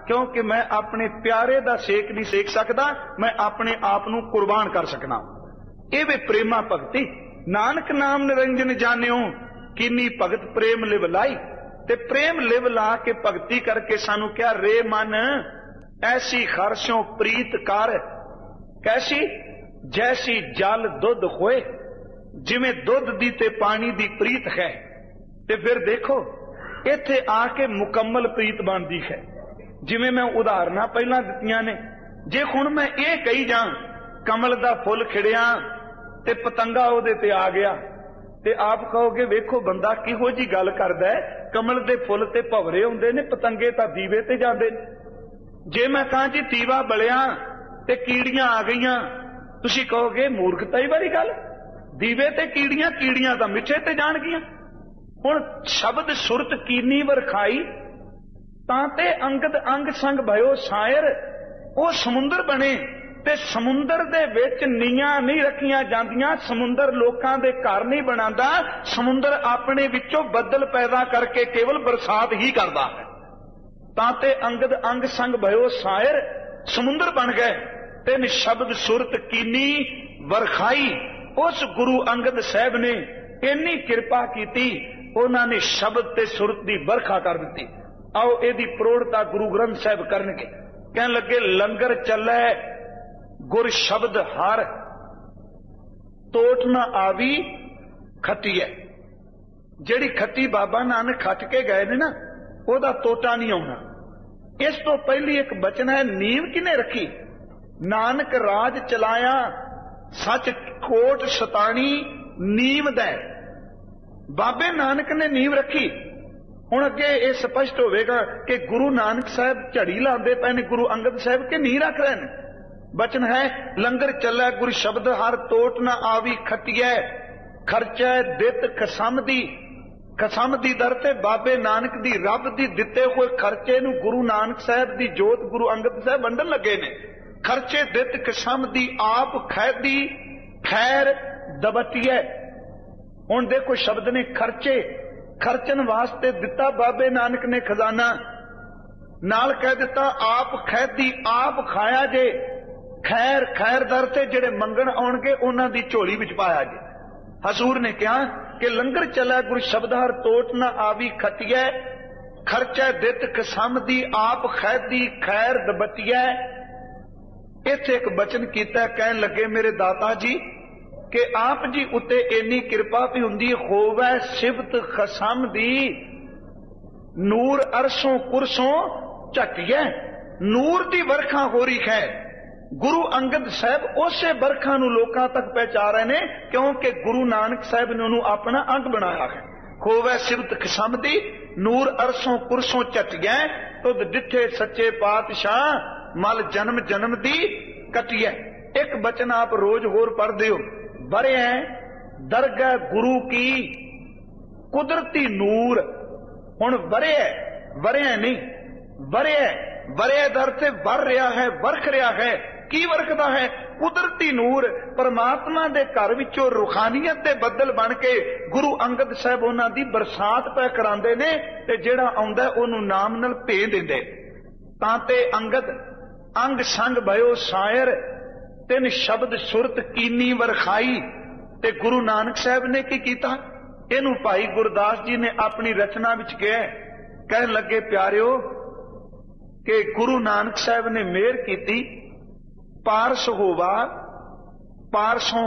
क्योंकि मैं अपने प्यारे दा सेक नहीं सेक सकता, मैं अपने आप नू कुर्बान कर सकना। ये वे प्रेमा भगती। नानक नाम निरंजन जानियो, किन्नी भगत प्रेम लिव लाई। ते प्रेम लिव ला के भगती करके सानू क्या, रे मन ऐसी खरसों प्रीत कर, कैसी जैसी जल दुध होए, जिवें दुध दी ते पानी दी प्रीत है। ते फिर देखो इत्थे आके मुकम्मल प्रीत बनदी है। जिवें मैं उदाहरणां पहलां दित्तियां ने, जे हुण मैं ये कही जां कमल दा फुल खिड़िया ते पतंगा ओहदे ते आ गया, ते आप कहोगे वेखो बंदा किहो जी गल करदा है, कमल दे फुल ते भवरे हुंदे ने, पतंगे तां दीवे ते जांदे ने। जे मैं कहां जी दीवा बलिया ते कीड़ियां आ गईयां, तुसीं कहोगे मूर्खताई वाली गल, दीवे ते कीड़ियां, कीड़ियां तां मिੱਠੇ ते जाणगियां। हुण शब्द सुरत कीनी वरखाई, तां ते अंगद अंग संग भयो शायर। ਉਹ ਸਮੁੰਦਰ ਬਣੇ ਤੇ ਸਮੁੰਦਰ ਦੇ ਵਿੱਚ ਨੀਆਂ ਨਹੀਂ ਰੱਖੀਆਂ ਜਾਂਦੀਆਂ। ਸਮੁੰਦਰ ਲੋਕਾਂ ਦੇ ਘਰ ਨਹੀਂ ਬਣਾਉਂਦਾ, ਸਮੁੰਦਰ ਆਪਣੇ ਵਿੱਚੋਂ ਬੱਦਲ ਪੈਦਾ ਕਰਕੇ ਕੇਵਲ ਬਰਸਾਤ ਹੀ ਕਰਦਾ ਹੈ। ਤਾਂ ਤੇ ਅੰਗਦ ਅੰਗ ਸੰਗ भयो ਸ਼ਾਇਰ, ਸਮੁੰਦਰ ਬਣ ਗਏ ਤੇ ਸ਼ਬਦ ਸੁਰਤ ਕੀਨੀ ਵਰਖਾਈ। ਉਸ ਗੁਰੂ ਅੰਗਦ ਸਾਹਿਬ ਨੇ ਇੰਨੀ ਕਿਰਪਾ ਕੀਤੀ, ਉਹਨਾਂ ਨੇ ਸ਼ਬਦ ਤੇ ਸੁਰਤ ਦੀ ਵਰਖਾ ਕਰ ਦਿੱਤੀ। आओ ਇਹਦੀ ਪ੍ਰੋੜਤਾ ਗੁਰੂ ਗ੍ਰੰਥ ਸਾਹਿਬ ਕਰਨਗੇ। ਕਹਿਣ ਲੱਗੇ ਲੰਗਰ ਚੱਲੇ ਗੁਰ ਸ਼ਬਦ ਹਰ, ਟੋਟ ਨਾ ਆਵੀ ਖੱਟੀਐ। ਜਿਹੜੀ ਖੱਟੀ ਬਾਬਾ ਨਾਨਕ ਖੱਟ ਕੇ ਗਏ ਨੇ ਨਾ, ਉਹਦਾ ਟੋਟਾ ਨਹੀਂ ਆਉਣਾ। ਇਸ ਤੋਂ ਪਹਿਲੀ ਇੱਕ ਬਚਨ ਹੈ, ਨੀਂਵ ਕਿਨੇ ਰੱਖੀ? ਨਾਨਕ ਰਾਜ ਚਲਾਇਆ ਸੱਚ ਕੋਟ ਸਤਾਣੀ ਨੀਂਵ ਦਾ। ਬਾਬੇ ਨਾਨਕ ਨੇ ਨੀਂਵ ਰੱਖੀ। ਹੁਣ ਅੱਗੇ ਇਹ ਸਪਸ਼ਟ ਹੋਵੇਗਾ ਕਿ ਗੁਰੂ ਨਾਨਕ ਸਾਹਿਬ ਝੜੀ ਲਾਉਂਦੇ ਪਏ ਨੇ, ਗੁਰੂ ਅੰਗਦ ਸਾਹਿਬ ਕੇ ਨਹੀਂ ਰੱਖ ਰਹੇ ਨੇ। ਬਚਨ ਹੈ ਲੰਗਰ ਚੱਲੇ ਗੁਰ ਸ਼ਬਦ ਹਰ, ਟੋਟ ਨਾ ਆਵੀ ਖੱਟੀਐ। ਖਰਚਾ ਦਿੱਤ ਖਸਮ ਦੀ, ਖਸਮ ਦੀ ਦਰ ਤੇ ਬਾਬੇ ਨਾਨਕ ਦੀ ਰੱਬ ਦੀ ਦਿੱਤੇ ਹੋਏ ਖਰਚੇ ਨੂੰ ਗੁਰੂ ਨਾਨਕ ਸਾਹਿਬ ਦੀ ਜੋਤ ਗੁਰੂ ਅੰਗਦ ਸਾਹਿਬ ਵੰਡਣ ਲੱਗੇ ਨੇ। ਖਰਚੇ ਦਿੱਤ ਖਸਮ ਦੀ ਆਪ ਖੈਦੀ ਖੈਰ ਦਬਤੀਐ। ਹੁਣ ਦੇਖੋ ਸ਼ਬਦ ਨੇ ਖਰਚੇ, ਖਰਚਣ ਵਾਸਤੇ ਦਿੱਤਾ ਬਾਬੇ ਨਾਨਕ ਨੇ ਖਜ਼ਾਨਾ, ਨਾਲ ਕਹਿ ਦਿੱਤਾ ਆਪ ਖੈਦੀ ਆਪ ਖਾਇਆ ਜੇ। ਖੈਰ ਖੈਰ ਦਰ ਤੇ ਜਿਹੜੇ ਮੰਗਣ ਆਉਣਗੇ ਉਹਨਾਂ ਦੀ ਝੋਲੀ ਵਿੱਚ ਪਾਇਆ ਜੇ। ਹਜ਼ੂਰ ਨੇ ਕਿਹਾ ਕਿ ਲੰਗਰ ਚੱਲਿਆ ਗੁਰ ਸ਼ਬਦ ਹਰ, ਟੋਟ ਨਾ ਆਵੀ ਖੱਟੀਐ। ਖਰਚਾ ਦਿੱਤ ਖਸਮ ਦੀ ਆਪ ਖੈਦੀ ਖੈਰ ਦਬਤੀਐ। ਇੱਥੇ ਇੱਕ ਬਚਨ ਕੀਤਾ, ਕਹਿਣ ਲੱਗੇ ਮੇਰੇ ਦਾਤਾ ਜੀ ਕਿ ਆਪ ਜੀ ਉੱਤੇ ਇੰਨੀ ਕਿਰਪਾ ਵੀ ਹੁੰਦੀ, ਹੋਵੇ ਸਿਫਤ ਖਸਮ ਦੀ ਨੂਰ ਅਰਸ਼ੋਂ ਕੁਰਸੋਂ ਝਟਿਐ। ਨੂਰ ਦੀ ਵਰਖਾ ਹੋ ਰਹੀ ਹੈ। ਗੁਰੂ ਅੰਗਦ ਸਾਹਿਬ ਉਸੇ ਵਰਖਾ ਨੂੰ ਲੋਕਾਂ ਤੱਕ ਪਹੁੰਚਾ ਰਹੇ ਨੇ, ਕਿਉਂਕਿ ਗੁਰੂ ਨਾਨਕ ਸਾਹਿਬ ਨੇ ਉਹਨੂੰ ਆਪਣਾ ਅੰਗ ਬਣਾਇਆ ਹੈ। ਹੋਵੇ ਸਿਫਤ ਖਸਮ ਦੀ ਨੂਰ ਅਰਸ਼ੋਂ ਕੁਰਸੋਂ ਝਟਿਐ, ਤੁਧ ਡਿੱਠੇ ਸੱਚੇ ਪਾਤਸ਼ਾਹ ਮਲ ਜਨਮ ਜਨਮ ਦੀ ਕਟਿਐ। ਇੱਕ ਬਚਨ ਆਪ ਰੋਜ਼ ਹੋਰ ਪੜ੍ਹਦੇ ਹੋ, ਵਰਿਆ ਦਰਗਾਹ ਗੁਰੂ ਕੀ ਕੁਦਰਤੀ ਨੂਰ। ਹੁਣ ਵਰਿਆ, ਵਰਿਆ ਨਹੀਂ, ਵਰਿਆ ਵਰਿਆ ਦਰ ਤੇ ਵਰ ਰਿਹਾ ਹੈ, ਵਰਖ ਰਿਹਾ ਹੈ। ਕੀ ਵਰਖਦਾ ਹੈ? ਕੁਦਰਤੀ ਨੂਰ। ਪਰਮਾਤਮਾ ਦੇ ਘਰ ਵਿੱਚੋਂ ਰੂਹਾਨੀਅਤ ਦੇ ਬੱਦਲ ਬਣ ਕੇ ਗੁਰੂ ਅੰਗਦ ਸਾਹਿਬ ਉਹਨਾਂ ਦੀ ਬਰਸਾਤ ਪੈ ਕਰਾਉਂਦੇ ਨੇ, ਤੇ ਜਿਹੜਾ ਆਉਂਦਾ ਉਹਨੂੰ ਨਾਮ ਨਾਲ ਭੇਜ ਦਿੰਦੇ। ਤਾਂ ਤੇ ਅੰਗਦ ਅੰਗ ਸੰਗ भयो ਸ਼ਾਇਰ, ਤਿੰਨ ਸ਼ਬਦ ਸੁਰਤ ਕੀਨੀ ਵਰਖਾਈ। ਤੇ ਗੁਰੂ ਨਾਨਕ ਸਾਹਿਬ ਨੇ ਕੀ ਕੀਤਾ? ਇਹਨੂੰ ਭਾਈ ਗੁਰਦਾਸ ਜੀ ਨੇ ਆਪਣੀ ਰਚਨਾ ਵਿੱਚ ਕਿਹਾ। ਕਹਿਣ ਲੱਗੇ ਪਿਆਰਿਓ ਕਿ ਗੁਰੂ ਨਾਨਕ ਸਾਹਿਬ ਨੇ ਮਿਹਰ ਕੀਤੀ, ਪਾਰਸ ਹੋਵਾ ਪਾਰਸੋਂ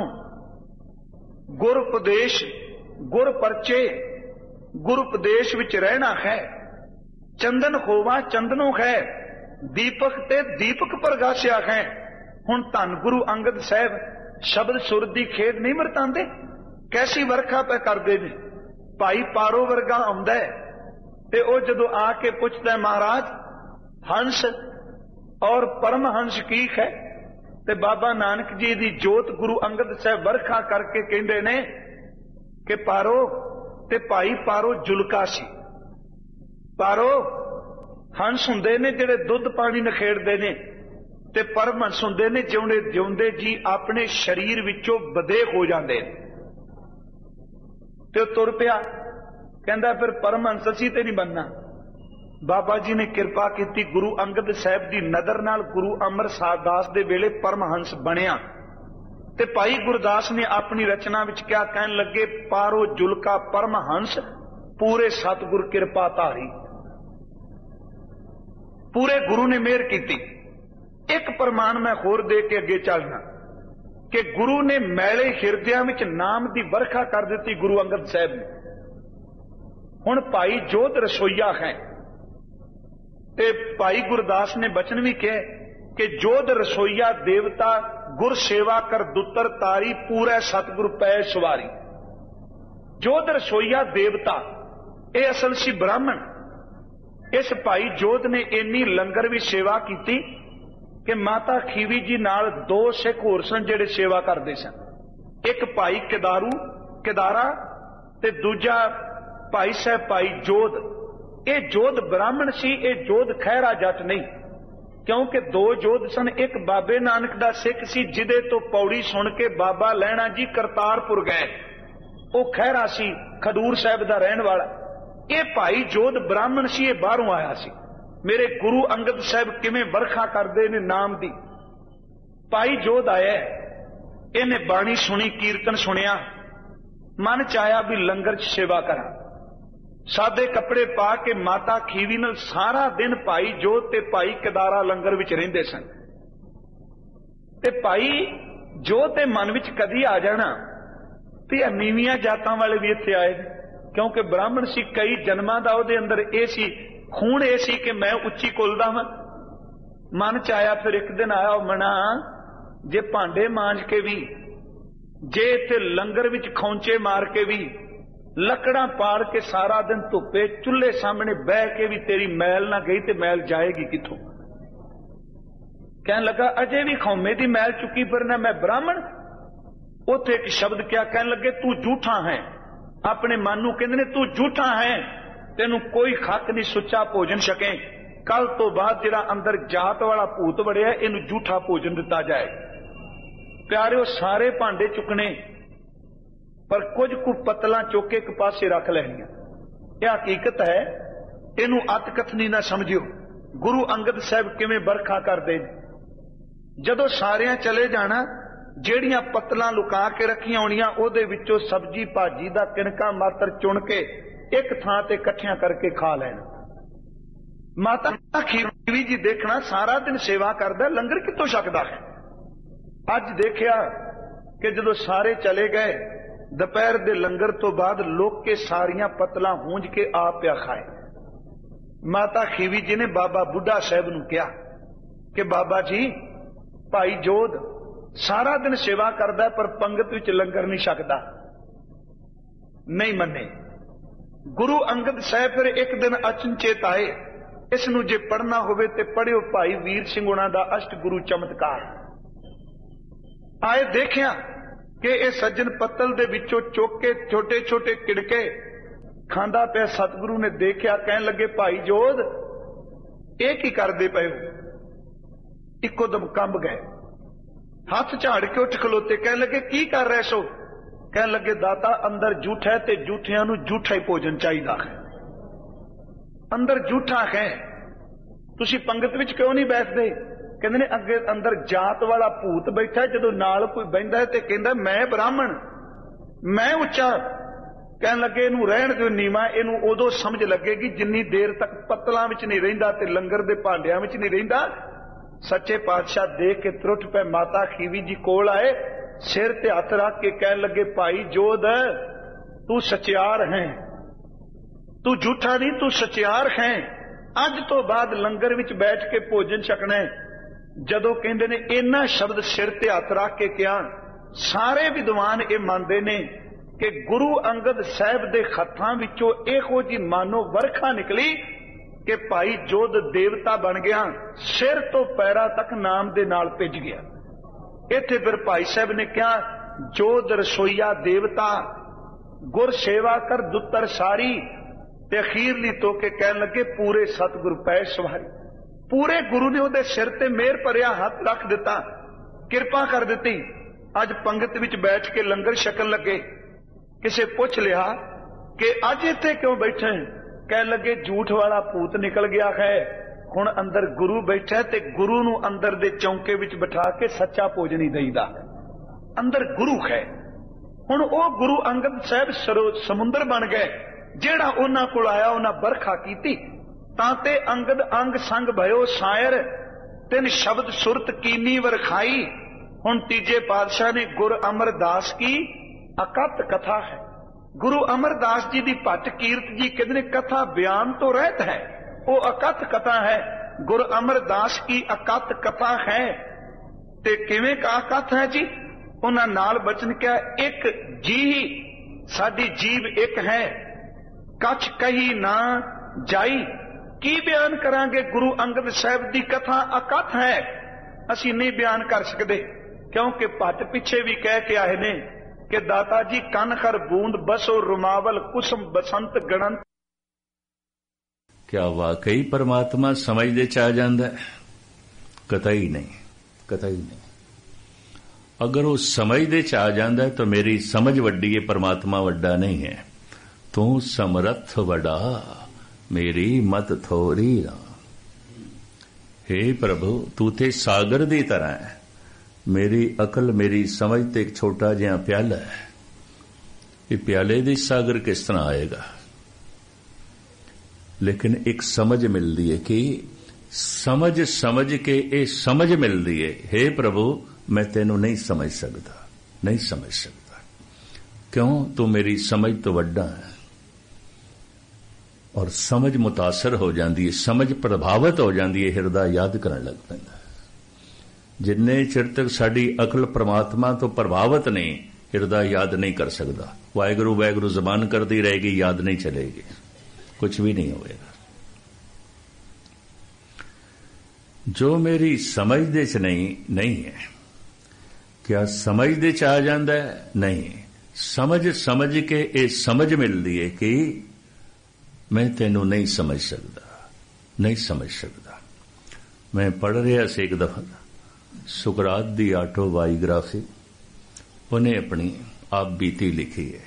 ਗੁਰ ਉਪਦੇਸ਼ ਗੁਰ ਪਰਚੇ, ਗੁਰ ਉਪਦੇਸ਼ ਵਿੱਚ ਰਹਿਣਾ ਹੈ। ਚੰਦਨ ਹੋਵਾ ਚੰਦਨੋਂ ਹੈ, ਦੀਪਕ ਤੇ ਦੀਪਕ ਪ੍ਰਗਾਸਿਆ ਹੈ। ਹੁਣ ਧੰਨ ਗੁਰੂ ਅੰਗਦ ਸਾਹਿਬ ਸ਼ਬਦ ਸੁਰ ਦੀ ਖੇਡ ਨਹੀਂ ਵਰਤਾਂਦੇ, ਕੈਸੀ ਵਰਖਾ ਪੈ ਕਰਦੇ ਨੇ। ਭਾਈ ਪਾਰੋ ਵਰਗਾ ਆਉਂਦਾ ਤੇ ਉਹ ਜਦੋਂ ਆ ਕੇ ਪੁੱਛਦਾ ਮਹਾਰਾਜ ਹੰਸ ਔਰ ਪਰਮਹੰਸ ਕੀ ਹੈ, ਤੇ ਬਾਬਾ ਨਾਨਕ ਜੀ ਦੀ ਜੋਤ ਗੁਰੂ ਅੰਗਦ ਸਾਹਿਬ ਵਰਖਾ ਕਰਕੇ ਕਹਿੰਦੇ ਨੇ ਕਿ ਪਾਰੋ, ਤੇ ਭਾਈ ਪਾਰੋ ਜੁਲਕਾ ਸੀ। ਪਾਰੋ ਹੰਸ ਹੁੰਦੇ ਨੇ ਜਿਹੜੇ ਦੁੱਧ ਪਾਣੀ ਨਖੇੜਦੇ ਨੇ, ਤੇ ਪਰਮਹੰਸ ਹੁੰਦੇ ਨੇ ਜਿਉਂਦੇ ਜਿਉਂਦੇ ਜੀ ਆਪਣੇ ਸਰੀਰ ਵਿੱਚੋਂ ਬਦੇ ਹੋ ਜਾਂਦੇ ਨੇ। ਤੇ ਉਹ ਤੁਰ ਪਿਆ, ਕਹਿੰਦਾ ਫਿਰ ਪਰਮਹੰਸ ਅਸੀਂ ਤੇ ਨਹੀਂ ਬਣਨਾ, ਬਾਬਾ ਜੀ ਨੇ ਕਿਰਪਾ ਕੀਤੀ, ਗੁਰੂ ਅੰਗਦ ਸਾਹਿਬ ਦੀ ਨਜ਼ਰ ਨਾਲ ਗੁਰੂ ਅਮਰਦਾਸ ਦੇ ਵੇਲੇ ਪਰਮਹੰਸ ਬਣਿਆ। ਤੇ ਭਾਈ ਗੁਰਦਾਸ ਨੇ ਆਪਣੀ ਰਚਨਾ ਵਿੱਚ ਕਿਹਾ, ਕਹਿਣ ਲੱਗੇ, ਪਾਰੋ ਜੁਲਕਾ ਪਰਮਹੰਸ ਪੂਰੇ ਸਤਿਗੁਰ ਕਿਰਪਾ ਧਾਰੀ। ਪੂਰੇ ਗੁਰੂ ਨੇ ਮਿਹਰ ਕੀਤੀ। ਇੱਕ ਪ੍ਰਮਾਣ ਮੈਂ ਹੋਰ ਦੇ ਕੇ ਅੱਗੇ ਚੱਲਣਾ ਕਿ ਗੁਰੂ ਨੇ ਮੈਲੇ ਹਿਰਦਿਆਂ ਵਿੱਚ ਨਾਮ ਦੀ ਵਰਖਾ ਕਰ ਦਿੱਤੀ ਗੁਰੂ ਅੰਗਦ ਸਾਹਿਬ ਨੇ। ਹੁਣ ਭਾਈ ਜੋਧ ਰਸੋਈਆ ਹੈ ਤੇ ਭਾਈ ਗੁਰਦਾਸ ਨੇ ਬਚਨ ਵੀ ਕਿਹਾ ਕਿ ਜੋਧ ਰਸੋਈਆ ਦੇਵਤਾ ਗੁਰ ਸੇਵਾ ਕਰ ਦੁੱਤਰ ਤਾਰੀ ਪੂਰੇ ਸਤਿਗੁਰ ਪੈ ਸਵਾਰੀ। ਜੋਧ ਰਸੋਈਆ ਦੇਵਤਾ ਇਹ ਅਸਲ ਸੀ ਬ੍ਰਾਹਮਣ। ਇਸ ਭਾਈ ਜੋਧ ਨੇ ਇੰਨੀ ਲੰਗਰ ਵੀ ਸੇਵਾ ਕੀਤੀ ਕਿ ਮਾਤਾ ਖੀਵੀ ਜੀ ਨਾਲ ਦੋ ਸਿੱਖ ਹੋਰ ਸਨ ਜਿਹੜੇ ਸੇਵਾ ਕਰਦੇ ਸਨ। ਇੱਕ ਭਾਈ ਕਿਦਾਰਾ ਤੇ ਦੂਜਾ ਭਾਈ ਸਾਹਿਬ ਭਾਈ ਜੋਧ। ਇਹ ਜੋਧ ਬ੍ਰਾਹਮਣ ਸੀ, ਇਹ ਜੋਧ ਖਹਿਰਾ ਜੱਟ ਨਹੀਂ, ਕਿਉਂਕਿ ਦੋ ਜੋਧ ਸਨ। ਇੱਕ ਬਾਬੇ ਨਾਨਕ ਦਾ ਸਿੱਖ ਸੀ ਜਿਹਦੇ ਤੋਂ ਪੌੜੀ ਸੁਣ ਕੇ ਬਾਬਾ ਲਹਿਣਾ ਜੀ ਕਰਤਾਰਪੁਰ ਗਏ, ਉਹ ਖਹਿਰਾ ਸੀ, ਖਡੂਰ ਸਾਹਿਬ ਦਾ ਰਹਿਣ ਵਾਲਾ। ਇਹ ਭਾਈ ਜੋਧ ਬ੍ਰਾਹਮਣ ਸੀ, ਇਹ ਬਾਹਰੋਂ ਆਇਆ ਸੀ। ਮੇਰੇ ਗੁਰੂ ਅੰਗਦ ਸਾਹਿਬ ਕਿਵੇਂ ਵਰਖਾ ਕਰਦੇ ਨੇ ਨਾਮ ਦੀ। ਭਾਈ ਜੋਧ ਆਇਆ, ਇਹਨੇ ਬਾਣੀ ਸੁਣੀ, ਕੀਰਤਨ ਸੁਣਿਆ, ਮਨ ਚ ਆਇਆ ਵੀ ਲੰਗਰ ਚ ਸੇਵਾ ਕਰਾਂ। ਸਾਦੇ ਕੱਪੜੇ ਪਾ ਕੇ ਮਾਤਾ ਖੀਵੀ ਨਾਲ ਸਾਰਾ ਦਿਨ ਭਾਈ ਜੋਧ ਤੇ ਭਾਈ ਕਿਦਾਰਾ ਲੰਗਰ ਵਿੱਚ ਰਹਿੰਦੇ ਸਨ। ਤੇ ਭਾਈ ਜੋਧ ਦੇ ਮਨ ਵਿੱਚ ਕਦੀ ਆ ਜਾਣਾ ਤੇ ਨੀਵੀਆਂ ਜਾਤਾਂ ਵਾਲੇ ਵੀ ਇੱਥੇ ਆਏ, ਕਿਉਂਕਿ ਬ੍ਰਾਹਮਣ ਸੀ, ਕਈ ਜਨਮਾਂ ਦਾ ਉਹਦੇ ਅੰਦਰ ਇਹ ਸੀ, ਖੂਨ ਇਹ ਸੀ ਕਿ ਮੈਂ ਉੱਚੀ ਕੁਲ ਦਾ ਹਾਂ। ਮਨ ਚ ਆਇਆ। ਫਿਰ ਇੱਕ ਦਿਨ ਆਇਆ, ਉਹ ਮਣਾ ਜੇ ਭਾਂਡੇ ਮਾਂਜ ਕੇ ਵੀ, ਜੇ ਇੱਥੇ ਲੰਗਰ ਵਿੱਚ ਖੌਂਚੇ ਮਾਰ ਕੇ ਵੀ, ਲੱਕੜਾਂ ਪਾੜ ਕੇ ਸਾਰਾ ਦਿਨ ਧੁੱਪੇ ਚੁੱਲ੍ਹੇ ਸਾਹਮਣੇ ਬਹਿ ਕੇ ਵੀ ਤੇਰੀ ਮੈਲ ਨਾ ਗਈ ਤੇ ਮੈਲ ਜਾਏਗੀ ਕਿੱਥੋਂ। ਕਹਿਣ ਲੱਗਾ, ਅਜੇ ਵੀ ਖੌਮੇ ਦੀ ਮੈਲ ਚੁੱਕੀ ਫਿਰਨਾ, ਮੈਂ ਬ੍ਰਾਹਮਣ। ਉੱਥੇ ਇੱਕ ਸ਼ਬਦ ਕਿਹਾ, ਕਹਿਣ ਲੱਗੇ, ਤੂੰ ਝੂਠਾ ਹੈ। ਆਪਣੇ ਮਨ ਨੂੰ ਕਹਿੰਦੇ ਨੇ, ਤੂੰ ਝੂਠਾ ਹੈ, ਤੈਨੂੰ ਕੋਈ ਹੱਕ ਨਹੀਂ ਸੁੱਚਾ ਭੋਜਨ ਛਕੇ। ਕੱਲ ਤੋਂ ਬਾਅਦ ਜਿਹੜਾ ਅੰਦਰ ਜਾਤ ਵਾਲਾ ਭੂਤ ਵੜਿਆ, ਇਹਨੂੰ ਝੂਠਾ ਭੋਜਨ ਦਿੱਤਾ ਜਾਏ। ਪਿਆਰਿਓ, ਸਾਰੇ ਭਾਂਡੇ ਚੁੱਕਣੇ, ਪਰ ਕੁਝ ਕੁ ਪਤਲਾਂ ਚੁੱਕ ਕੇ ਇੱਕ ਪਾਸੇ ਰੱਖ ਲੈਣੀਆਂ। ਇਹ ਹਕੀਕਤ ਹੈ, ਇਹਨੂੰ ਅਤ ਕਥਨੀ ਨਾ ਸਮਝਿਓ। ਗੁਰੂ ਅੰਗਦ ਸਾਹਿਬ ਕਿਵੇਂ ਵਰਖਾ ਕਰਦੇ ਨੇ। ਜਦੋਂ ਸਾਰਿਆਂ ਚਲੇ ਜਾਣਾ, ਜਿਹੜੀਆਂ ਪਤਲਾਂ ਲੁਕਾ ਕੇ ਰੱਖੀਆਂ ਹੋਣੀਆਂ, ਉਹਦੇ ਵਿੱਚੋਂ ਸਬਜ਼ੀ ਭਾਜੀ ਦਾ ਕਿਣਕਾ ਮਾਤਰ ਚੁਣ ਕੇ ਇੱਕ ਥਾਂ ਤੇ ਇਕੱਠਿਆਂ ਕਰਕੇ ਖਾ ਲੈਣਾ। ਮਾਤਾ ਖੀਵੀ ਜੀ ਦੇਖਣਾ ਸਾਰਾ ਦਿਨ ਸੇਵਾ ਕਰਦਾ, ਲੰਗਰ ਕਿੱਥੋਂ ਛਕਦਾ ਹੈ। ਅੱਜ ਦੇਖਿਆ ਕਿ ਜਦੋਂ ਸਾਰੇ ਚਲੇ ਗਏ, ਦੁਪਹਿਰ ਦੇ ਲੰਗਰ ਤੋਂ ਬਾਅਦ ਲੋਕ ਕੇ ਸਾਰੀਆਂ ਪਤਲਾਂ ਹੂੰਝ ਕੇ ਆਪ ਪਿਆ ਖਾਏ। ਮਾਤਾ ਖੀਵੀ ਜੀ ਨੇ ਬਾਬਾ ਬੁੱਢਾ ਸਾਹਿਬ ਨੂੰ ਕਿਹਾ ਕਿ ਬਾਬਾ ਜੀ, ਭਾਈ ਜੋਧ ਸਾਰਾ ਦਿਨ ਸੇਵਾ ਕਰਦਾ ਪਰ ਪੰਗਤ ਵਿੱਚ ਲੰਗਰ ਨਹੀਂ ਛਕਦਾ। ਨਹੀਂ ਮੰਨੇ। ਗੁਰੂ ਅੰਗਦ ਸਾਹਿਬ ਫਿਰ ਇੱਕ ਦਿਨ ਅਚਨਚੇਤ ਆਏ, ਇਸ ਨੂੰ ਜੇ ਪੜ੍ਹਨਾ ਹੋਵੇ ਤੇ ਪੜ੍ਹਿਓ, ਭਾਈ ਵੀਰ ਸਿੰਘ ਉਹਨਾਂ ਦਾ ਅਸ਼ਟ ਗੁਰੂ ਚਮਤਕਾਰ। ਆਏ, ਦੇਖਿਆ ਕਿ ਇਹ ਸੱਜਣ ਪੱਤਲ ਦੇ ਵਿੱਚੋਂ ਚੁੱਕ ਕੇ ਛੋਟੇ ਛੋਟੇ ਕਿੜਕੇ ਖਾਂਦਾ ਪਿਆ। ਸਤਿਗੁਰੂ ਨੇ ਦੇਖਿਆ, ਕਹਿਣ ਲੱਗੇ, ਭਾਈ ਜੋਧ ਇਹ ਕੀ ਕਰਦੇ ਪਏ ਹੋ। ਇੱਕੋ ਦਮ ਕੰਬ ਗਏ, ਹੱਥ ਝਾੜ ਕੇ ਉੱਠ ਖਲੋਤੇ, ਕਹਿਣ ਲੱਗੇ, ਕੀ ਕਰ ਰਹੇ ਸੋ। ਕਹਿਣ ਲੱਗੇ, ਦਾਤਾ ਅੰਦਰ ਝੂਠ ਹੈ ਤੇ ਝੂਠਿਆਂ ਨੂੰ ਝੂਠਾ ਹੀ ਭੋਜਨ ਚਾਹੀਦਾ ਹੈ। ਅੰਦਰ ਝੂਠਾ ਹੈ, ਤੁਸੀਂ ਪੰਗਤ ਵਿੱਚ ਕਿਉਂ ਨਹੀਂ ਬੈਠਦੇ। ਕਹਿੰਦੇ ਨੇ, ਅੱਗੇ ਅੰਦਰ ਜਾਤ ਵਾਲਾ ਭੂਤ ਬੈਠਾ, ਜਦੋਂ ਨਾਲ ਕੋਈ ਬਹਿੰਦਾ ਹੈ ਤੇ ਕਹਿੰਦਾ ਮੈਂ ਬ੍ਰਾਹਮਣ, ਮੈਂ ਉੱਚਾ। ਕਹਿਣ ਲੱਗੇ, ਇਹਨੂੰ ਰਹਿਣ ਦਿਓ ਨੀਵਾਂ, ਇਹਨੂੰ ਉਦੋਂ ਸਮਝ ਲੱਗੇਗੀ ਜਿੰਨੀ ਦੇਰ ਤੱਕ ਪੱਤਲਾਂ ਵਿੱਚ ਨਹੀਂ ਰਹਿੰਦਾ ਤੇ ਲੰਗਰ ਦੇ ਭਾਂਡਿਆਂ ਵਿੱਚ ਨਹੀਂ ਰਹਿੰਦਾ। ਸੱਚੇ ਪਾਤਸ਼ਾਹ ਦੇਖ ਕੇ ਤਰੁੱਠ ਪਏ। ਮਾਤਾ ਖੀਵੀ ਜੀ ਕੋਲ ਆਏ, ਸਿਰ ਤੇ ਹੱਥ ਰੱਖ ਕੇ ਕਹਿਣ ਲੱਗੇ, ਭਾਈ ਜੋਧ ਤੂੰ ਸਚਿਆਰ ਹੈ, ਤੂੰ ਝੂਠਾ ਨਹੀਂ, ਤੂੰ ਸਚਿਆਰ ਹੈ। ਅੱਜ ਤੋਂ ਬਾਅਦ ਲੰਗਰ ਵਿੱਚ ਬੈਠ ਕੇ ਭੋਜਨ ਛਕਣਾ ਹੈ। ਜਦੋਂ ਕਹਿੰਦੇ ਨੇ ਇਹਨਾਂ ਸ਼ਬਦ ਸਿਰ ਤੇ ਹੱਥ ਰੱਖ ਕੇ ਕਿਹਾ, ਸਾਰੇ ਵਿਦਵਾਨ ਇਹ ਮੰਨਦੇ ਨੇ ਕਿ ਗੁਰੂ ਅੰਗਦ ਸਾਹਿਬ ਦੇ ਹੱਥਾਂ ਵਿੱਚੋਂ ਇਹੋ ਜੀ ਮਾਨੋ ਵਰਖਾ ਨਿਕਲੀ ਕਿ ਭਾਈ ਜੋਧ ਦੇਵਤਾ ਬਣ ਗਿਆ, ਸਿਰ ਤੋਂ ਪੈਰਾਂ ਤੱਕ ਨਾਮ ਦੇ ਨਾਲ ਭਿੱਜ ਗਿਆ। ਇੱਥੇ ਫਿਰ ਭਾਈ ਸਾਹਿਬ ਨੇ ਕਿਹਾ, ਜੋਧ ਰਸੋਈਆ ਦੇਵਤਾ ਗੁਰ ਸੇਵਾ ਕਰ ਦੁੱਤਰ ਸਾਰੀ। ਤੇ ਅਖੀਰਲੀ ਤੋਂ ਕੇ ਕਹਿਣ ਲੱਗੇ, ਪੂਰੇ ਸਤਿਗੁਰ ਪੈ ਸਵਾਰੀ। ਪੂਰੇ ਗੁਰੂ ਨੇ ਉਹਦੇ ਸਿਰ ਤੇ ਮਿਹਰ ਭਰਿਆ ਹੱਥ ਰੱਖ ਦਿੱਤਾ, ਕਿਰਪਾ ਕਰ ਦਿੱਤੀ। ਅੱਜ ਪੰਗਤ ਵਿੱਚ ਬੈਠ ਕੇ ਲੰਗਰ ਛਕਣ ਲੱਗੇ। ਕਿਸੇ ਪੁੱਛ ਲਿਆ ਕਿ ਅੱਜ ਇੱਥੇ ਕਿਉਂ ਬੈਠੇ। ਕਹਿ ਲੱਗੇ ਝੂਠ ਵਾਲਾ ਭੂਤ ਨਿਕਲ ਗਿਆ ਹੈ, ਹੁਣ ਅੰਦਰ ਗੁਰੂ ਬੈਠਾ ਤੇ ਗੁਰੂ ਨੂੰ ਅੰਦਰ ਦੇ ਚੌਂਕੇ ਵਿੱਚ ਬਿਠਾ ਕੇ ਸੱਚਾ ਭੋਜਨ ਹੀ ਦੇਈਦਾ, ਅੰਦਰ ਗੁਰੂ ਹੈ। ਹੁਣ ਉਹ ਗੁਰੂ ਅੰਗਦ ਸਾਹਿਬ ਸਮੁੰਦਰ ਬਣ ਗਏ, ਜਿਹੜਾ ਉਹਨਾਂ ਕੋਲ ਆਇਆ ਉਹਨਾਂ ਬਰਖਾ ਕੀਤੀ, ਤਾਂ ਤੇ ਅੰਗਦ ਅੰਗ ਸੰਗ ਭਇਓ ਸਾਇਰ, ਤਿੰਨ ਸ਼ਬਦ ਸੁਰਤ ਕੀਨੀ ਵਰਖਾਈ। ਹੁਣ ਤੀਜੇ ਪਾਤਸ਼ਾਹ ਨੇ ਗੁਰ ਅਮਰਦਾਸ ਕੀ ਅਕਤ ਕਥਾ ਹੈ। ਗੁਰੂ ਅਮਰਦਾਸ ਜੀ ਦੀ ਭੱਟ ਕੀਰਤ ਜੀ ਕਹਿੰਦੇ ਨੇ ਕਥਾ ਬਿਆਨ ਤੋਂ ਰਹਿਤ ਹੈ, ਉਹ ਅਕਥ ਕਥਾ ਹੈ। ਗੁਰ ਅਮਰਦਾਸ ਕੀ ਅਕਥ ਕਥਾ ਹੈ। ਤੇ ਕਿਵੇਂ ਅਕਥ ਹੈ ਜੀ? ਉਹਨਾਂ ਨਾਲ ਬਚਨ ਕਿਹਾ, ਇੱਕ ਜੀ ਸਾਡੀ ਜੀਵ ਇੱਕ ਹੈ, ਕੱਛ ਕਹੀ ਨਾ ਜਾਈ। ਕੀ ਬਿਆਨ ਕਰਾਂਗੇ? ਗੁਰੂ ਅੰਗਦ ਸਾਹਿਬ ਦੀ ਕਥਾ ਅਕਥ ਹੈ, ਅਸੀਂ ਨਹੀਂ ਬਿਆਨ ਕਰ ਸਕਦੇ, ਕਿਉਂਕਿ ਭੱਟ ਪਿੱਛੇ ਵੀ ਕਹਿ ਕੇ ਆਏ ਨੇ ਕਿ ਦਾਤਾ ਜੀ ਕੰਨ ਖਰ ਬੂੰਦ ਬਸੋ ਰੁਮਾਵਲ ਕੁਸਮ ਬਸੰਤ ਗਣੰਤ। क्या वाकई परमात्मा समझ दे च आ जाता है? कतई नहीं, कतई नहीं। अगर वो समझ दे च आ जाता है तो मेरी समझ वड्डी है, परमात्मा वड्डा नहीं है। तू समर्थ वड़ा मेरी मत थोरी ना। हे प्रभु तू ते सागर दी तरह है, मेरी अकल मेरी समझ ते एक छोटा जिहा प्याला है, ये प्याले दी सागर किस तरह आएगा? लेकिन एक समझ मिलती है कि समझ समझ के ये समझ मिलती है, हे प्रभु मैं तेनू नहीं समझ सकता, नहीं समझ सकता। क्यों? तू मेरी समझ तो वड्डा है। और समझ मुतासर हो जाती है, समझ प्रभावित हो जाती है, हिरदा याद करने लग पैंदा। जिन्ने चिर तक साडी अकल परमात्मा तो प्रभावित नहीं, हिरदा याद नहीं कर सकता। वाहिगुरू वाहिगुरू जबान करती रहेगी, याद नहीं चलेगी, कुछ भी नहीं होएगा। जो मेरी समझ दे च नहीं है, क्या समझ दे च आ जाता है? नहीं। समझ समझ के ये समझ मिलती है कि मैं तेनू नहीं समझ सकता, नहीं समझ सकता। मैं पढ़ रहा से एक दफा सुकरात दी ऑटोबायोग्राफी, उन्हें अपनी आप बीती लिखी है।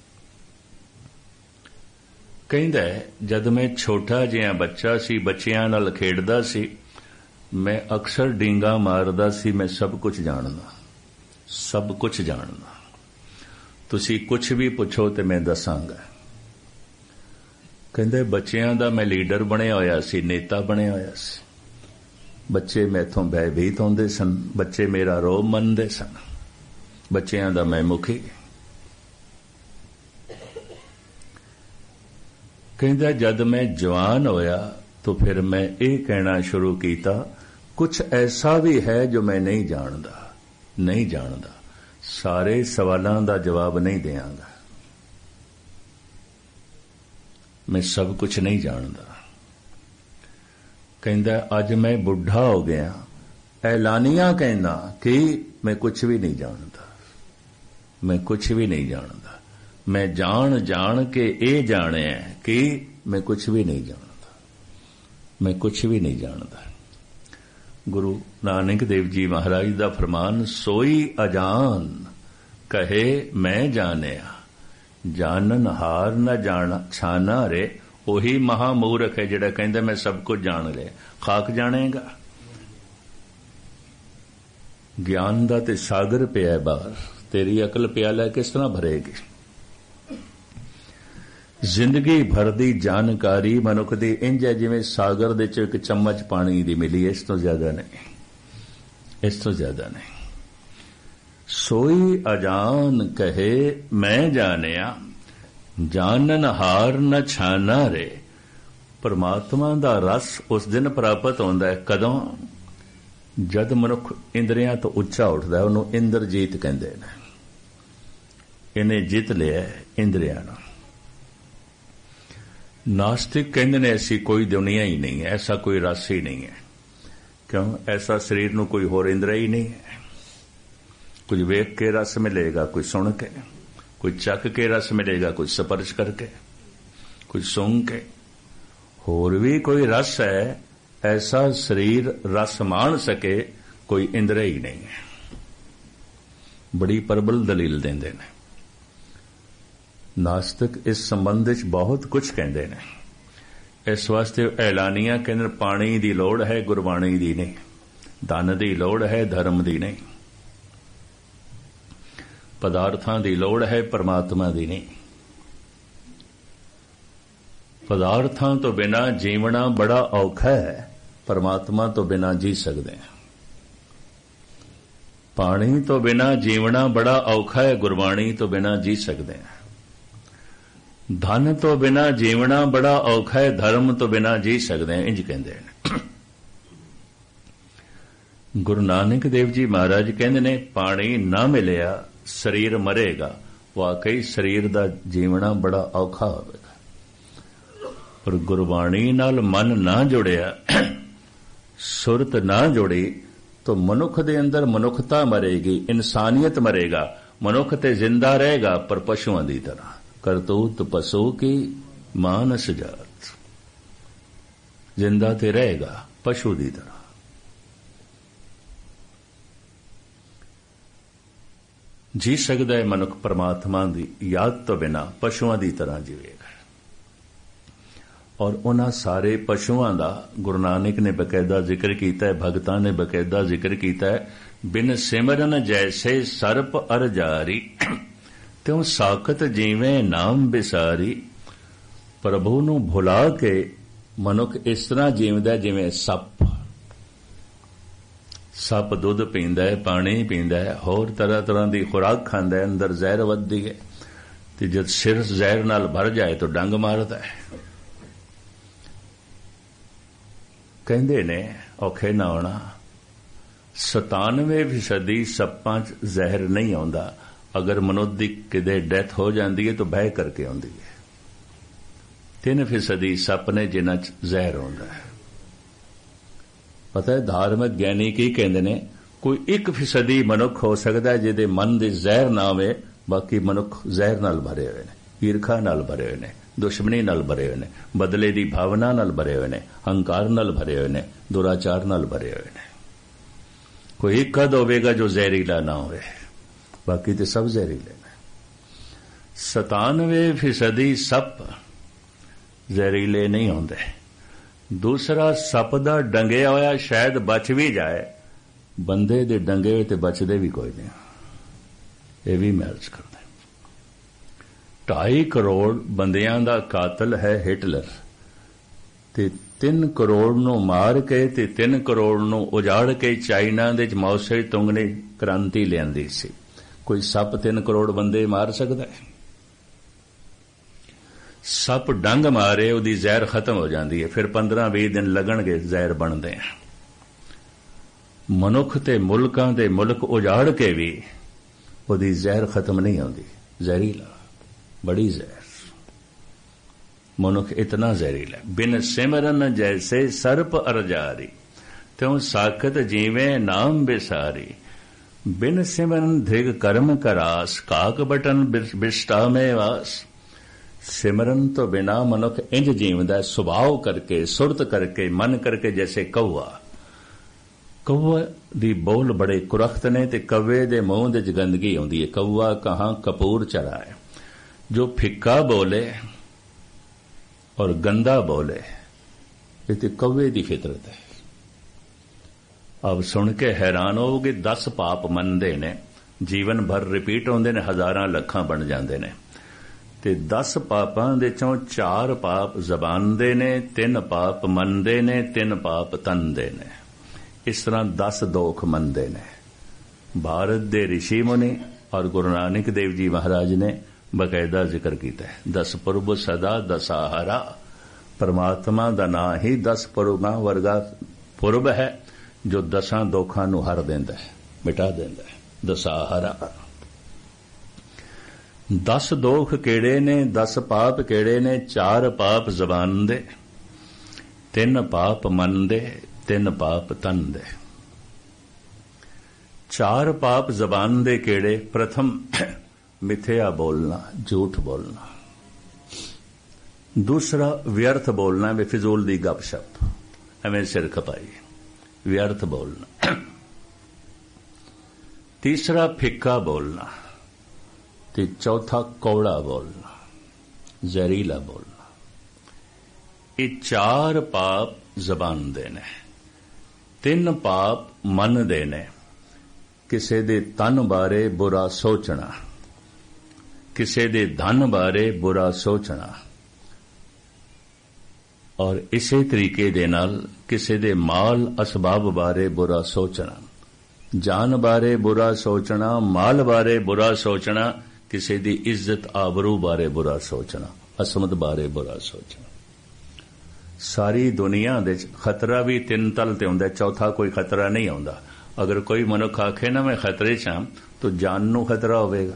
ਕਹਿੰਦਾ ਜਦ ਮੈਂ ਛੋਟਾ ਜਿਹਾ ਬੱਚਾ ਸੀ, ਬੱਚਿਆਂ ਨਾਲ ਖੇਡਦਾ ਸੀ, ਮੈਂ ਅਕਸਰ ਡੀਂਗਾ ਮਾਰਦਾ ਸੀ, ਮੈਂ ਸਭ ਕੁਝ ਜਾਣਦਾ, ਸਭ ਕੁਝ ਜਾਣਦਾ। ਤੁਸੀਂ ਕੁਝ ਵੀ ਪੁੱਛੋ ਤੇ ਮੈਂ ਦੱਸਾਂਗਾ। ਕਹਿੰਦੇ ਬੱਚਿਆਂ ਦਾ ਮੈਂ ਲੀਡਰ ਬਣਿਆ ਹੋਇਆ ਸੀ, ਨੇਤਾ ਬਣਿਆ ਹੋਇਆ ਸੀ। ਬੱਚੇ ਮੈਥੋਂ ਭੈਭੀਤ ਹੁੰਦੇ ਸਨ, ਬੱਚੇ ਮੇਰਾ ਰੋਬ ਮੰਨਦੇ ਸਨ, ਬੱਚਿਆਂ ਦਾ ਮੈਂ ਮੁਖੀ। कहता जद मैं जवान होया तो फिर मैं ये कहना शुरू किया, कुछ ऐसा भी है जो मैं नहीं जानता, नहीं जानता, सारे सवालों का जवाब नहीं देंगा, मैं सब कुछ नहीं जानता। कहता अज मैं बुढ़ा हो गया, ऐलानिया कहना कि मैं कुछ भी नहीं जानता, मैं कुछ भी नहीं जानता। मैं जान जान के ये जाने कि मैं कुछ भी नहीं जानता, मैं कुछ भी नहीं जानता। गुरु नानक देव जी महाराज दा फरमान, सोई अजान कहे मैं जानिया, जानन हार न जाना छाना रे। ਉਹੀ महामूर्ख है जिहड़ा कहंदा मैं सब कुछ जान लिया। खाक जानेगा? ज्ञान दा ते सागर पिया बाहर, तेरी अकल प्याला किस तरह भरेगी? जिंदगी भर दी जानकारी मनुख दी इंज है जिवें सागर दे च एक चम्मच पानी दी मिली, इस तो ज्यादा नहीं, इस तो ज्यादा नहीं। सोई अजान कहे मैं जानिया, जानन हार न छाना रे। परमात्मा दा रस उस दिन प्राप्त होंदा है कदों? जद मनुख इंद्रियां तो उच्चा उठदा है, उहनूं इंद्रजीत कहंदे ने। इन्हें जित लिया इंद्रियां नूं। नास्तिक कहते ने ऐसी कोई दुनिया ही नहीं है, ऐसा कोई रस ही नहीं है। क्यों? ऐसा शरीर नूं कोई होर इंद्रिय ही नहीं है। कुछ वेख के रस मिलेगा, कोई सुन के, कोई चख के रस मिलेगा, कोई स्पर्श करके, कोई सूंघ के, होर भी कोई रस है ऐसा शरीर रस मान सके कोई इंद्रिय ही नहीं है। बड़ी प्रबल दलील देंदे ने नास्तिक। इस संबंध च बहुत कुछ कहते हैं। इस वास्ते ऐलानियां कहते पानी की लोड़ है, गुरबाणी की नहीं। धन की लोड़ है, धर्म की नहीं। पदार्थां की लोड़ है, परमात्मा की नहीं। पदार्थां तो बिना जीवना बड़ा औखा है, परमात्मा तो बिना जी सकते हैं। पानी तो बिना जीवना बड़ा औखा है, गुरबाणी तो बिना जी सकते हैं। धन तो बिना जीवना बड़ा औखा है, धर्म तो बिना जी सकते हैं। इंज कहते हैं। गुरु नानक देव जी महाराज कहते ने पानी ना मिलिया शरीर मरेगा। वाकई शरीर का जीवना बड़ा औखा होगा, पर गुरबाणी नाल मन ना जुड़िया, सुरत ना जुड़ी तो मनुख दे अंदर मनुखता मरेगी, इंसानियत मरेगा। मनुख ते जिंदा रहेगा पर पशुओं की तरह। करतूत पशु की मानस जात, जिंदा ते रहेगा पशु की तरह। जी सकता है मनुख परमात्मा की याद तो बिना पशुओं की तरह जीवेगा। और उन्हां सारे पशुओं का गुरु नानक ने बकायदा जिक्र किया है, भगतां ने बकायदा जिक्र किया है। बिन सिमरन जैसे सर्प अर जारी, त्यों साकत जीवें नाम बिसारी। प्रभु नूं भुला के मनुख इस तरह जीवदा जिवें सप। सप दुध पींदा है, पानी पींदा है, होर तरह तरह की खुराक खांदा है, अंदर जहर वधदी है, ते जद सिर जहर नाल भर जाए तो डंग मारदा है। कहंदे ने औखे ना होना, 97% सप्पां च जहर नहीं आउंदा। अगर मनुष्य की किते डेथ हो जाती है तो बह करके आउंदी है। 3% सप ने जिन्हां च जहर आउंदा है। पता है धार्मिक ज्ञानी की कहंदे ने, कोई 1% मनुख हो सकता है जिहदे मन दे जहर ना होवे, बाकी मनुख जहर नाल भरे हुए ने, ईर्खा नाल भरे हुए ने, दुश्मनी नाल भरे हुए ने, बदले की भावना नाल भरे हुए ने, हंकार नाल भरे हुए ने, दुराचार नाल भरे हुए ने। कोई एक कद होवेगा जो जहरीला ना होवे, बाकी तो सब जहरीले ने। 97% सप जहरीले नहीं होंदे। दूसरा सप दा डंगिया होया शायद बच भी जाए, बंदे दे डंगे हुए ते बचदे भी कोई नहीं। ये भी मैच करते। 2.5 करोड़ बंदियां दा कातल है हिटलर, ते 3 करोड़ नूं मार के ते 3 करोड़ नूं उजाड़ के चाइना दे माओ से तुंग ने क्रांति लियांदी सी। कोई सप 3 करोड़ बंदे मार सकता है? सप डंग मारे उदी जहर खत्म हो जाती है, फिर 15-20 दिन लगणगे जहर बनते हैं। मनुख ते मुल्कां दे मुल्क उजाड़ के भी उदी जहर खत्म नहीं होती। जहरीला, बड़ी जहर। मनुख इतना जहरीला। बिन सिमरन जैसे सर्प अरजारी, त्यों साकत जीवे नाम बिसारी। बिन सिमरन धिग कर्म करास, काक बटन बिष्टा में वास। सिमरन तो बिना मनुख इंज जीवदा है, सुभाव करके, सुरत करके, मन करके, जैसे कौआ। कौआ दी बोल बड़े कुरख्त ने, ते कौवे दे मुंह दे गंदगी आउंदी है। कौआ कहां कपूर चढ़ाए। जो फिक्का बोले और गंदा बोले, ये तो कौवे दी फितरत है। अब सुन के हैरान होगे। 10 पाप मनते ने, जीवन भर रिपीट होंदे ने, 1000 ਲੱਖਾਂ बन जाते ने। ते 10 पापां दे चों 4 पाप जबान दे ने, 3 पाप मन दे ने, 3 पाप तन दे ने। इस तरह 10 दोख मनते ने। भारत दे ऋषि मुनि और गुरु नानक देव जी महाराज ने बकायदा जिक्र किया है। 10 पुरब सदा दसाहरा। परमात्मा दा नां ही 10 पुरबां वर्गा पुरब है, जो 10 दोखां नूं हर देंदा है, मिटा देंदा है। दसाहरा। 10 दोख केड़े ने, 10 पाप केड़े ने? 4 पाप जबान दे, 3 पाप मन दे, 3 पाप तन दे। 4 पाप जबान दे केड़े? प्रथम मिथ्या बोलना, झूठ बोलना। दूसरा व्यर्थ बोलना, बेफिजूल दी गपशप, एवें सिर खपाई, व्यर्थ बोलना। तीसरा फिक्का बोलना, ते चौथा कौड़ा बोलना, जहरीला बोलना। ਇਹ 4 ਪਾਪ ਜ਼ਬਾਨ ਦੇ ਨੇ, 3 ਪਾਪ ਮਨ ਦੇ ਨੇ। ਕਿਸੇ ਦੇ ਤਨ ਬਾਰੇ ਬੁਰਾ ਸੋਚਣਾ, ਕਿਸੇ ਦੇ ਧਨ ਬਾਰੇ ਬੁਰਾ ਸੋਚਣਾ, ਔਰ ਇਸੇ ਤਰੀਕੇ ਦੇ ਨਾਲ ਕਿਸੇ ਦੇ ਮਾਲ ਅਸਬਾਬ ਬਾਰੇ ਬੁਰਾ ਸੋਚਣਾ, ਜਾਨ ਬਾਰੇ ਬੁਰਾ ਸੋਚਣਾ, ਮਾਲ ਬਾਰੇ ਬੁਰਾ ਸੋਚਣਾ, ਕਿਸੇ ਦੀ ਇੱਜ਼ਤ ਆਬਰੂ ਬਾਰੇ ਬੁਰਾ ਸੋਚਣਾ, ਅਸਮਤ ਬਾਰੇ ਬੁਰਾ ਸੋਚਣਾ। ਸਾਰੀ ਦੁਨੀਆ ਦੇ ਖਤਰਾ ਵੀ 3 ਤਲ ਤੇ ਹੁੰਦਾ, ਚੌਥਾ ਕੋਈ ਖਤਰਾ ਨਹੀਂ ਆਉਂਦਾ। ਅਗਰ ਕੋਈ ਮਨੁੱਖ ਆਖੇ ਨਾ ਮੈਂ ਖਤਰੇ 'ਚ ਹਾਂ, ਤਾਂ ਜਾਨ ਨੂੰ ਖਤਰਾ ਹੋਵੇਗਾ,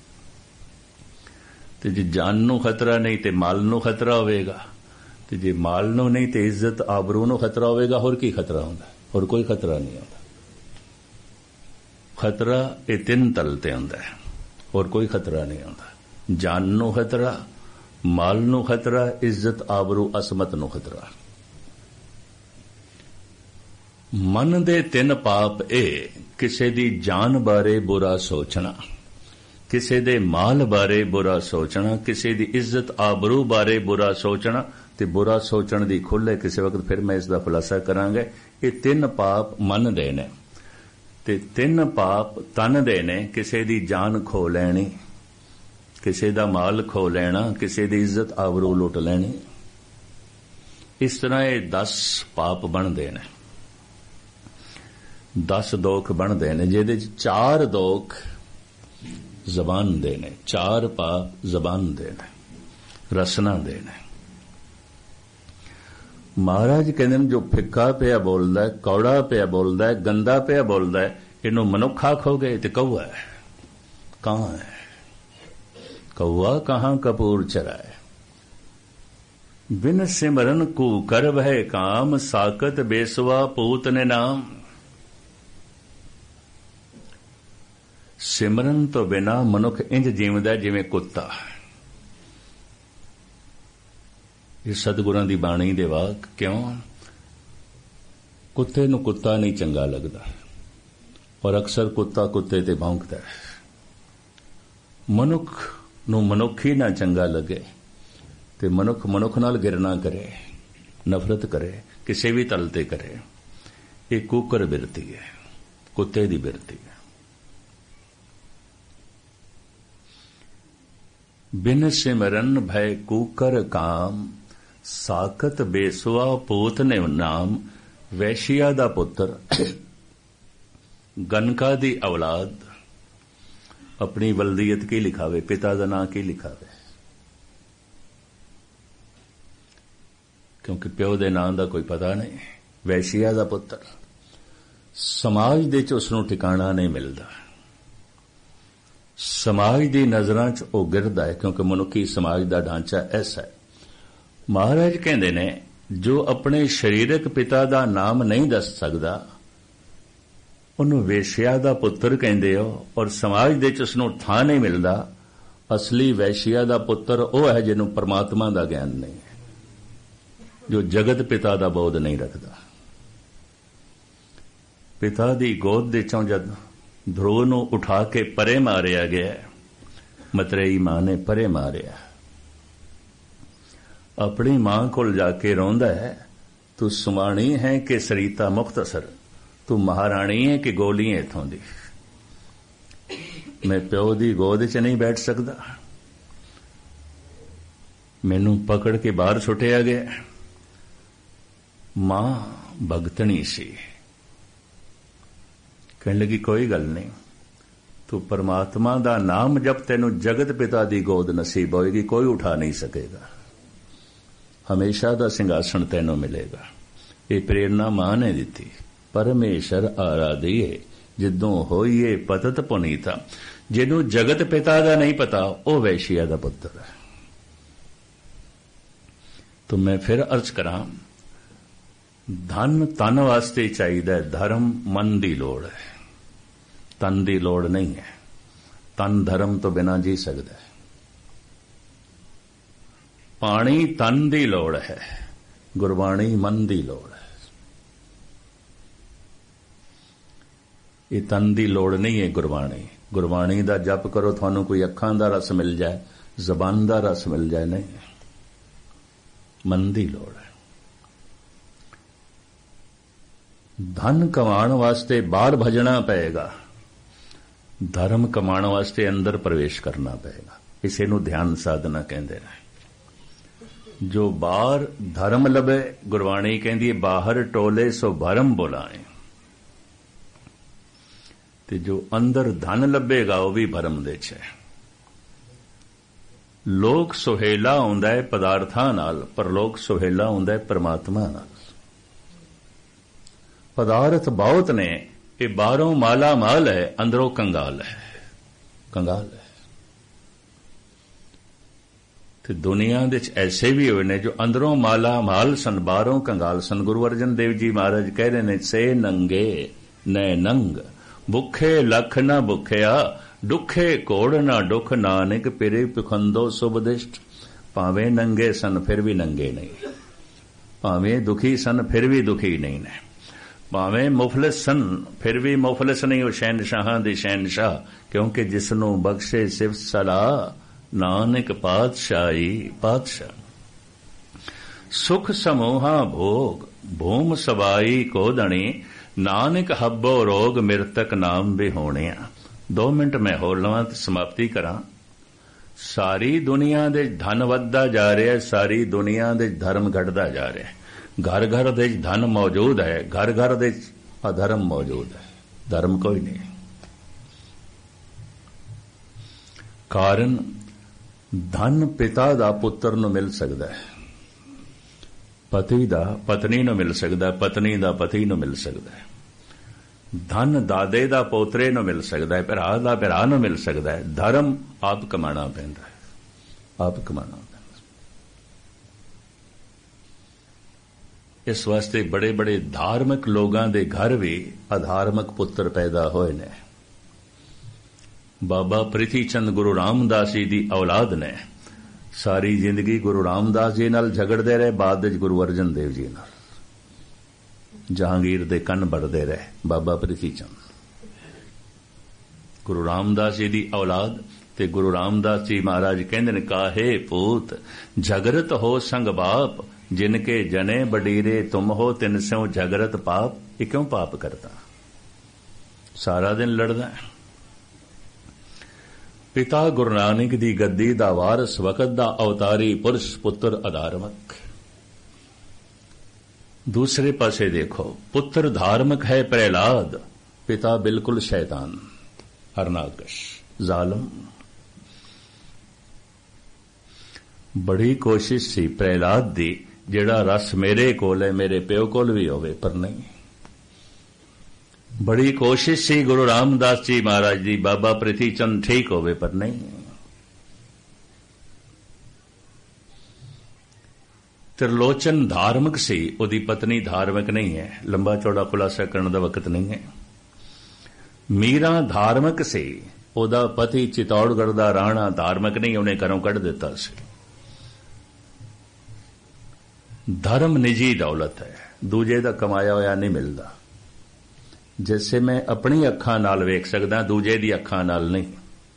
ਤੇ ਜੇ ਜਾਨ ਨੂੰ ਖਤਰਾ ਨਹੀਂ ਤੇ ਮਾਲ ਨੂੰ ਖਤਰਾ ਹੋਵੇਗਾ, ਤੇ ਜੇ ਮਾਲ ਨੂੰ ਨਹੀਂ ਤੇ ਇੱਜ਼ਤ ਆਬਰੂ ਨੂੰ ਖਤਰਾ ਹੋਵੇਗਾ। ਹੋਰ ਕੀ ਖਤਰਾ ਹੁੰਦਾ? ਹੋਰ ਕੋਈ ਖਤਰਾ ਨਹੀਂ ਹੁੰਦਾ। ਖਤਰਾ ਇਹ 3 ਤਲ ਤੇ ਹੁੰਦਾ ਹੈ, ਹੋਰ ਕੋਈ ਖਤਰਾ ਨਹੀਂ ਹੁੰਦਾ। ਜਾਨ ਨੂੰ ਖਤਰਾ, ਮਾਲ ਨੂੰ ਖਤਰਾ, ਇੱਜ਼ਤ ਆਬਰੂ ਅਸਮਤ ਨੂੰ ਖਤਰਾ। ਮਨ ਦੇ 3 ਪਾਪ ਇਹ ਕਿਸੇ ਦੀ ਜਾਨ ਬਾਰੇ ਬੁਰਾ ਸੋਚਣਾ, ਕਿਸੇ ਦੇ ਮਾਲ ਬਾਰੇ ਬੁਰਾ ਸੋਚਣਾ, ਕਿਸੇ ਦੀ ਇੱਜ਼ਤ ਆਬਰੂ ਬਾਰੇ ਬੁਰਾ ਸੋਚਣਾ, ਤੇ ਬੁਰਾ ਸੋਚਣ ਦੀ ਖੁੱਲ੍ਹ ਹੈ। ਕਿਸੇ ਵਕਤ ਫਿਰ ਮੈਂ ਇਸ ਦਾ ਖੁਲਾਸਾ ਕਰਾਂਗਾ। ਇਹ 3 ਪਾਪ ਮਨ ਦੇ ਨੇ ਤੇ 3 ਪਾਪ ਤਨ ਦੇ ਨੇ। ਕਿਸੇ ਦੀ ਜਾਨ ਖੋ ਲੈਣੀ, ਕਿਸੇ ਦਾ ਮਾਲ ਖੋ ਲੈਣਾ, ਕਿਸੇ ਦੀ ਇੱਜ਼ਤ ਆਬਰੂ ਲੁੱਟ ਲੈਣੀ। ਇਸ ਤਰ੍ਹਾਂ ਇਹ 10 ਪਾਪ ਬਣਦੇ ਨੇ, 10 ਦੋਖ ਬਣਦੇ ਨੇ, ਜਿਹਦੇ 'ਚ 4 ਦੋਖ ਜ਼ਬਾਨ ਦੇ ਨੇ, 4 ਪਾਪ ਜ਼ਬਾਨ ਦੇ ਨੇ, ਰਸਨਾ ਦੇ ਨੇ। ਮਹਾਰਾਜ ਕਹਿੰਦੇ ਨੇ ਜੋ ਫਿੱਕਾ ਪਿਆ ਬੋਲਦਾ, ਕੌੜਾ ਪਿਆ ਬੋਲਦਾ, ਗੰਦਾ ਪਿਆ ਬੋਲਦਾ, ਇਹਨੂੰ ਮਨੁੱਖ ਆਖੋਗੇ ਤੇ ਕਊਆ ਹੈ। ਕਹਾਂ ਹੈ ਕਊਆ, ਕਹਾਂ ਕਪੂਰ ਚਰਾਏ। ਬਿਨ ਸਿਮਰਨ ਕੂ ਕਰ ਵਹਿ ਕਾਮ, ਸਾਕਤ ਬੇਸਵਾ ਪੂਤ ਨੇ ਨਾਮ। ਸਿਮਰਨ ਤੋਂ ਬਿਨਾ ਮਨੁੱਖ ਇੰਜ ਜੀਵਦਾ ਜਿਵੇਂ ਕੁੱਤਾ। ਇਹ ਸਤਿਗੁਰਾਂ ਦੀ ਬਾਣੀ ਦੇ ਵਾਕ। ਕਿਉਂ? ਕੁੱਤੇ ਨੂੰ ਕੁੱਤਾ ਨਹੀਂ ਚੰਗਾ ਲੱਗਦਾ, ਔਰ ਅਕਸਰ ਕੁੱਤਾ ਕੁੱਤੇ ਤੇ ਭੌਂਕਦਾ ਹੈ। ਮਨੁੱਖ ਨੂੰ ਮਨੁੱਖ ਹੀ ਨਾ ਚੰਗਾ ਲੱਗੇ ਤੇ ਮਨੁੱਖ ਮਨੁੱਖ ਨਾਲ ਗਿਰਨਾ ਕਰੇ, ਨਫ਼ਰਤ ਕਰੇ, ਕਿਸੇ ਵੀ ਤਲ ਤੇ ਕਰੇ। ਇਹ ਕੂਕਰ ਬਿਰਤੀ ਹੈ, ਕੁੱਤੇ ਦੀ ਬਿਰਤੀ ਹੈ। ਬਿਨ ਸਿਮਰਨ ਭੈ ਕੂਕਰ ਕਾਮ, ਸਾਕਤ ਬੇਸਵਾ ਪੂਤ ਨੇ ਨਾਮ। ਵੈਸ਼ੀਆ ਦਾ ਪੁੱਤਰ, ਗਨਕਾ ਦੀ ਔਲਾਦ ਆਪਣੀ ਵਲਦੀਅਤ ਕੀ ਲਿਖਾਵੇ, ਪਿਤਾ ਦਾ ਨਾਂ ਕੀ ਲਿਖਾਵੇ? ਕਿਉਂਕਿ ਪਿਓ ਦੇ ਨਾਂ ਦਾ ਕੋਈ ਪਤਾ ਨਹੀਂ। ਵੈਸ਼ੀਆ ਦਾ ਪੁੱਤਰ, ਸਮਾਜ ਦੇ 'ਚ ਉਸ ਨੂੰ ਠਿਕਾਣਾ ਨਹੀਂ ਮਿਲਦਾ। ਸਮਾਜ ਦੀ ਨਜ਼ਰਾਂ 'ਚ ਉਹ ਗਿਰਦਾ ਹੈ, ਕਿਉਂਕਿ ਮਨੁੱਖੀ ਸਮਾਜ ਦਾ ਢਾਂਚਾ ਐਸਾ ਹੈ। ਮਹਾਰਾਜ ਕਹਿੰਦੇ ਨੇ ਜੋ ਆਪਣੇ ਸਰੀਰਕ ਪਿਤਾ ਦਾ ਨਾਮ ਨਹੀਂ ਦੱਸ ਸਕਦਾ, ਉਹਨੂੰ ਵੇਸ਼ਿਆ ਦਾ ਪੁੱਤਰ ਕਹਿੰਦੇ ਹੋ, ਔਰ ਸਮਾਜ ਦੇ 'ਚ ਉਸ ਨੂੰ ਥਾਂ ਨਹੀਂ ਮਿਲਦਾ। ਅਸਲੀ ਵੈਸ਼ੀਆ ਦਾ ਪੁੱਤਰ ਉਹ ਹੈ ਜਿਹਨੂੰ ਪਰਮਾਤਮਾ ਦਾ ਗਿਆਨ ਨਹੀਂ ਹੈ, ਜੋ ਜਗਤ ਪਿਤਾ ਦਾ ਬੋਧ ਨਹੀਂ ਰੱਖਦਾ। ਪਿਤਾ ਦੀ ਗੋਦ ਦੇ 'ਚੋਂ ਜਦ ਧਰੁਵ ਨੂੰ ਉਠਾ ਕੇ ਪਰੇ ਮਾਰਿਆ ਗਿਆ, ਮਤਰੇਈ ਮਾਂ ਨੇ ਪਰੇ ਮਾਰਿਆ, ਆਪਣੀ ਮਾਂ ਕੋਲ ਜਾ ਕੇ ਰੋਂਦਾ ਹੈ, ਤੂੰ ਸੁਮਾਣੀ ਹੈ ਕਿ ਸਰੀਤਾ ਮੁਖਤਸਰ, ਤੂੰ ਮਹਾਰਾਣੀ ਹੈ ਕਿ ਗੋਲੀ ਹੈ ਇੱਥੋਂ ਦੀ। ਮੈਂ ਪਿਓ ਦੀ ਗੋਦ 'ਚ ਨਹੀਂ ਬੈਠ ਸਕਦਾ, ਮੈਨੂੰ ਪਕੜ ਕੇ ਬਾਹਰ ਸੁੱਟਿਆ ਗਿਆ। ਮਾਂ ਭਗਤਣੀ ਸੀ, ਕਹਿਣ ਲੱਗੀ ਕੋਈ ਗੱਲ ਨਹੀਂ, ਤੂੰ ਪਰਮਾਤਮਾ ਦਾ ਨਾਮ ਜਪ, ਤੈਨੂੰ ਜਗਤ ਪਿਤਾ ਦੀ ਗੋਦ ਨਸੀਬ ਹੋਏਗੀ, ਕੋਈ ਉਠਾ ਨਹੀਂ ਸਕੇਗਾ, ਹਮੇਸ਼ਾ ਦਾ ਸਿੰਘਾਸਣ ਤੈਨੂੰ ਮਿਲੇਗਾ। ਇਹ ਪ੍ਰੇਰਨਾ ਮਾਂ ਨੇ ਦਿੱਤੀ। ਪਰਮੇਸ਼ਰ ਆਰਾਧੀਏ ਜਿੱਦੋਂ ਹੋਈਏ ਪਤਤ ਪੁਨੀਤਾ। ਜਿਹਨੂੰ ਜਗਤ ਪਿਤਾ ਦਾ ਨਹੀਂ ਪਤਾ, ਉਹ ਵੈਸ਼ੀਆ ਦਾ ਪੁੱਤਰ ਹੈ। ਤਾਂ ਮੈਂ ਫਿਰ ਅਰਜ਼ ਕਰਾਂ, ਧਨ ਤਨ ਵਾਸਤੇ ਚਾਹੀਦਾ ਹੈ, ਧਰਮ ਮਨ ਦੀ ਲੋੜ ਹੈ, ਤਨ ਦੀ ਲੋੜ ਨਹੀਂ ਹੈ। ਤਨ ਧਰਮ ਤੋਂ ਬਿਨਾਂ ਜੀ ਸਕਦਾ ਹੈ। ਪਾਣੀ ਤਨ ਦੀ ਲੋੜ ਹੈ, ਗੁਰਬਾਣੀ ਮਨ ਦੀ ਲੋੜ ਹੈ। ਇਹ ਤਨ ਦੀ ਲੋੜ ਨਹੀਂ ਹੈ ਗੁਰਬਾਣੀ। ਗੁਰਬਾਣੀ ਦਾ ਜਪ ਕਰੋ, ਤੁਹਾਨੂੰ ਕੋਈ ਅੱਖਾਂ ਦਾ ਰਸ ਮਿਲ ਜਾਏ, ਜ਼ਬਾਨ ਦਾ ਰਸ ਮਿਲ ਜਾਏ, ਨਹੀਂ। ਮਨ ਦੀ ਲੋੜ ਹੈ। ਧਨ ਕਮਾਉਣ ਵਾਸਤੇ ਬਾਹਰ ਭਜਣਾ ਪਏਗਾ, ਧਰਮ ਕਮਾਉਣ ਵਾਸਤੇ ਅੰਦਰ ਪ੍ਰਵੇਸ਼ ਕਰਨਾ ਪਏਗਾ। ਇਸੇ ਨੂੰ ਧਿਆਨ ਸਾਧਨਾ ਕਹਿੰਦੇ ਨੇ। ਜੋ ਬਾਹਰ ਧਰਮ ਲਵੇ, ਗੁਰਬਾਣੀ ਕਹਿੰਦੀ ਹੈ ਬਾਹਰ ਟੋਲੇ ਸੋ ਭਰਮ ਬੁਲਾਏ, ਤੇ ਜੋ ਅੰਦਰ ਧਨ ਲੱਭੇਗਾ ਉਹ ਵੀ ਭਰਮ ਦੇ ਚ ਹੈ। ਲੋਕ ਸੁਹੇਲਾ ਹੁੰਦਾ ਹੈ ਪਦਾਰਥਾਂ ਨਾਲ, ਪਰ ਲੋਕ ਸੁਹੇਲਾ ਹੁੰਦਾ ਹੈ ਪਰਮਾਤਮਾ ਨਾਲ। ਪਦਾਰਥ ਬਹੁਤ ਨੇ, ਇਹ ਬਾਹਰੋਂ ਮਾਲਾ ਮਾਲ ਹੈ, ਅੰਦਰੋਂ ਕੰਗਾਲ ਹੈ, ਕੰਗਾਲ ਹੈ। ਤੇ ਦੁਨੀਆ ਦੇ ਵਿੱਚ ਐਸੇ ਵੀ ਹੋਏ ਨੇ ਜੋ ਅੰਦਰੋਂ ਮਾਲਾ ਮਾਲ ਸਨ, ਬਾਹਰੋਂ ਕੰਗਾਲ ਸਨ। ਗੁਰੂ ਅਰਜਨ ਦੇਵ ਜੀ ਮਹਾਰਾਜ ਕਹਿ ਰਹੇ ਨੇ, ਸੇ ਨੰਗੇ ਨੈ ਨੰਗ, ਭੁੱਖੇ ਲੱਖ ਨਾ ਭੁੱਖਿਆ, ਦੁੱਖੇ ਕੋੜ ਨਾ ਦੁੱਖ, ਨਾਨਕ ਪਿਰੇ ਪਖੰਦੋ ਸੁਬਦਿਸ਼ਟ। ਭਾਵੇਂ ਨੰਗੇ ਸਨ ਫਿਰ ਵੀ ਨੰਗੇ ਨਹੀਂ, ਭਾਵੇਂ ਦੁਖੀ ਸਨ ਫਿਰ ਵੀ ਦੁਖੀ ਨਹੀਂ ਨੇ, ਭਾਵੇਂ ਮੁਫਲਿਸ ਸਨ ਫਿਰ ਵੀ ਮੁਫਲਿਸ ਨਹੀਂ, ਉਹ ਸ਼ਹਿਨਸ਼ਾਹਾਂ ਦੇ ਸ਼ਹਿਨਸ਼ਾਹ। ਕਿਉਂਕਿ ਜਿਸ ਨੂੰ ਬਖਸ਼ੇ ਸਿਫਤ ਸਲਾਹ, ਨਾਨਕ ਪਾਤਸ਼ਾਹੀ ਪਾਤਸ਼ਾਹ। ਸੁਖ ਸਮੂਹਾ ਭੋਗ, ਭੂਮ ਸਬਾਈ ਕੋ ਦਣੀ, ਨਾਨਕ ਹੱਬੋ ਰੋਗ, ਮਿਰਤਕ ਨਾਮ ਬਿਹੋਣਿਆ। 2 ਮਿੰਟ ਮੈਂ ਹੋਰ ਲਵਾਂ ਤੇ ਸਮਾਪਤੀ ਕਰਾਂ। ਸਾਰੀ ਦੁਨੀਆ ਦੇ ਧਨ ਵੱਧਦਾ ਜਾ ਰਿਹਾ, ਸਾਰੀ ਦੁਨੀਆ ਦੇ ਧਰਮ ਘਟਦਾ ਜਾ ਰਿਹਾ। ਘਰ ਘਰ ਦੇ ਧਨ ਮੌਜੂਦ ਹੈ, ਘਰ ਘਰ ਦੇ ਅਧਰਮ ਮੌਜੂਦ ਹੈ, ਧਰਮ ਕੋਈ ਨਹੀਂ। ਕਾਰਨ ਧਨ ਪਿਤਾ ਦਾ ਪੁੱਤਰ ਨੂੰ ਮਿਲ ਸਕਦਾ ਹੈ, ਪਤੀ ਦਾ ਪਤਨੀ ਨੂੰ ਮਿਲ ਸਕਦਾ, ਪਤਨੀ ਦਾ ਪਤੀ ਨੂੰ ਮਿਲ ਸਕਦਾ ਹੈ। ਧਨ ਦਾਦੇ ਦਾ ਪੋਤਰੇ ਨੂੰ ਮਿਲ ਸਕਦਾ ਹੈ, ਭਰਾ ਦਾ ਭਰਾ ਨੂੰ ਮਿਲ ਸਕਦਾ ਹੈ। ਧਰਮ ਆਪ ਕਮਾਣਾ ਪੈਂਦਾ ਹੈ, ਆਪ ਕਮਾਣਾ ਪੈਂਦਾ। ਇਸ ਵਾਸਤੇ ਬੜੇ ਬੜੇ ਧਾਰਮਿਕ ਲੋਕਾਂ ਦੇ ਘਰ ਵੀ ਅਧਾਰਮਿਕ ਪੁੱਤਰ ਪੈਦਾ ਹੋਏ ਨੇ। ਬਾਬਾ ਪ੍ਰਿਥੀ ਚੰਦ ਗੁਰੂ ਰਾਮਦਾਸ ਜੀ ਦੀ ਔਲਾਦ ਨੇ। ਸਾਰੀ ਜ਼ਿੰਦਗੀ ਗੁਰੂ ਰਾਮਦਾਸ ਜੀ ਨਾਲ ਝਗੜਦੇ ਰਹੇ, ਬਾਅਦ ਵਿੱਚ ਗੁਰੂ ਅਰਜਨ ਦੇਵ ਜੀ ਨਾਲ ਜਹਾਂਗੀਰ ਦੇ ਕੰਨ ਵੜਦੇ ਰਹੇ। ਬਾਬਾ ਪ੍ਰਿਥੀ ਚੰਦ ਗੁਰੂ ਰਾਮਦਾਸ ਜੀ ਦੀ ਔਲਾਦ, ਤੇ ਗੁਰੂ ਰਾਮਦਾਸ ਜੀ ਮਹਾਰਾਜ ਕਹਿੰਦੇ ਨੇ, ਕਾਹੇ ਪੂਤ ਝਗਰਤ ਹੋ ਸੰਗ ਬਾਪ, ਜਿਨਕੇ ਜਨੇ ਬਡੀਰੇ ਤੁਮ ਹੋ, ਤਿਨ ਸਿਉ ਝਗਰਤ ਪਾਪ। ਇਹ ਕਿਉਂ ਪਾਪ ਕਰਦਾ? ਸਾਰਾ ਦਿਨ ਲੜਦਾ। ਪਿਤਾ ਗੁਰੂ ਨਾਨਕ ਦੀ ਗੱਦੀ ਦਾ ਵਾਰਸ, ਵਕਤ ਦਾ ਅਵਤਾਰੀ ਪੁਰਸ਼, ਪੁੱਤਰ ਅਧਾਰਮਕ। ਦੂਸਰੇ ਪਾਸੇ ਦੇਖੋ, ਪੁੱਤਰ ਧਾਰਮਿਕ ਹੈ ਪ੍ਰਹਿਲਾਦ, ਪਿਤਾ ਬਿਲਕੁਲ ਸ਼ੈਤਾਨ, ਹਰਨਾਕਸ਼, ਜ਼ਾਲਮ। ਬੜੀ ਕੋਸ਼ਿਸ਼ ਸੀ ਪ੍ਰਹਿਲਾਦ ਦੀ, ਜਿਹੜਾ ਰਸ ਮੇਰੇ ਕੋਲ ਹੈ ਮੇਰੇ ਪਿਓ ਕੋਲ ਵੀ ਹੋਵੇ, ਪਰ ਨਹੀਂ। ਬੜੀ ਕੋਸ਼ਿਸ਼ ਸੀ ਗੁਰੂ ਰਾਮਦਾਸ ਜੀ ਮਹਾਰਾਜ ਦੀ, ਬਾਬਾ ਪ੍ਰਿਥੀ ਚੰਦ ਠੀਕ ਹੋਵੇ, ਪਰ ਨਹੀਂ। त्रिलोचन धार्मिक सी, ਉਹਦੀ ਪਤਨੀ ਧਾਰਮਿਕ ਨਹੀਂ ਹੈ। ਲੰਬਾ ਚੌੜਾ ਖੁਲਾਸਾ ਕਰਨ ਦਾ ਵਕਤ ਨਹੀਂ ਹੈ। ਮੀਰਾ ਧਾਰਮਿਕ ਸੀ, ਉਹਦਾ ਪਤੀ ਚਿਤੌੜਗੜ੍ਹ ਦਾ ਰਾਣਾ ਧਾਰਮਿਕ ਨਹੀਂ, ਉਹਨੇ ਘਰੋਂ ਕੱਢ ਦਿੱਤਾ ਸੀ। ਧਰਮ ਨਿੱਜੀ ਦੌਲਤ ਹੈ, ਦੂਜੇ ਦਾ ਕਮਾਇਆ ਹੋਇਆ ਨਹੀਂ ਮਿਲਦਾ। ਜਿਸੇ ਮੈਂ ਆਪਣੀ ਅੱਖਾਂ ਨਾਲ ਵੇਖ ਸਕਦਾ, ਦੂਜੇ ਦੀ ਅੱਖਾਂ ਨਾਲ ਨਹੀਂ।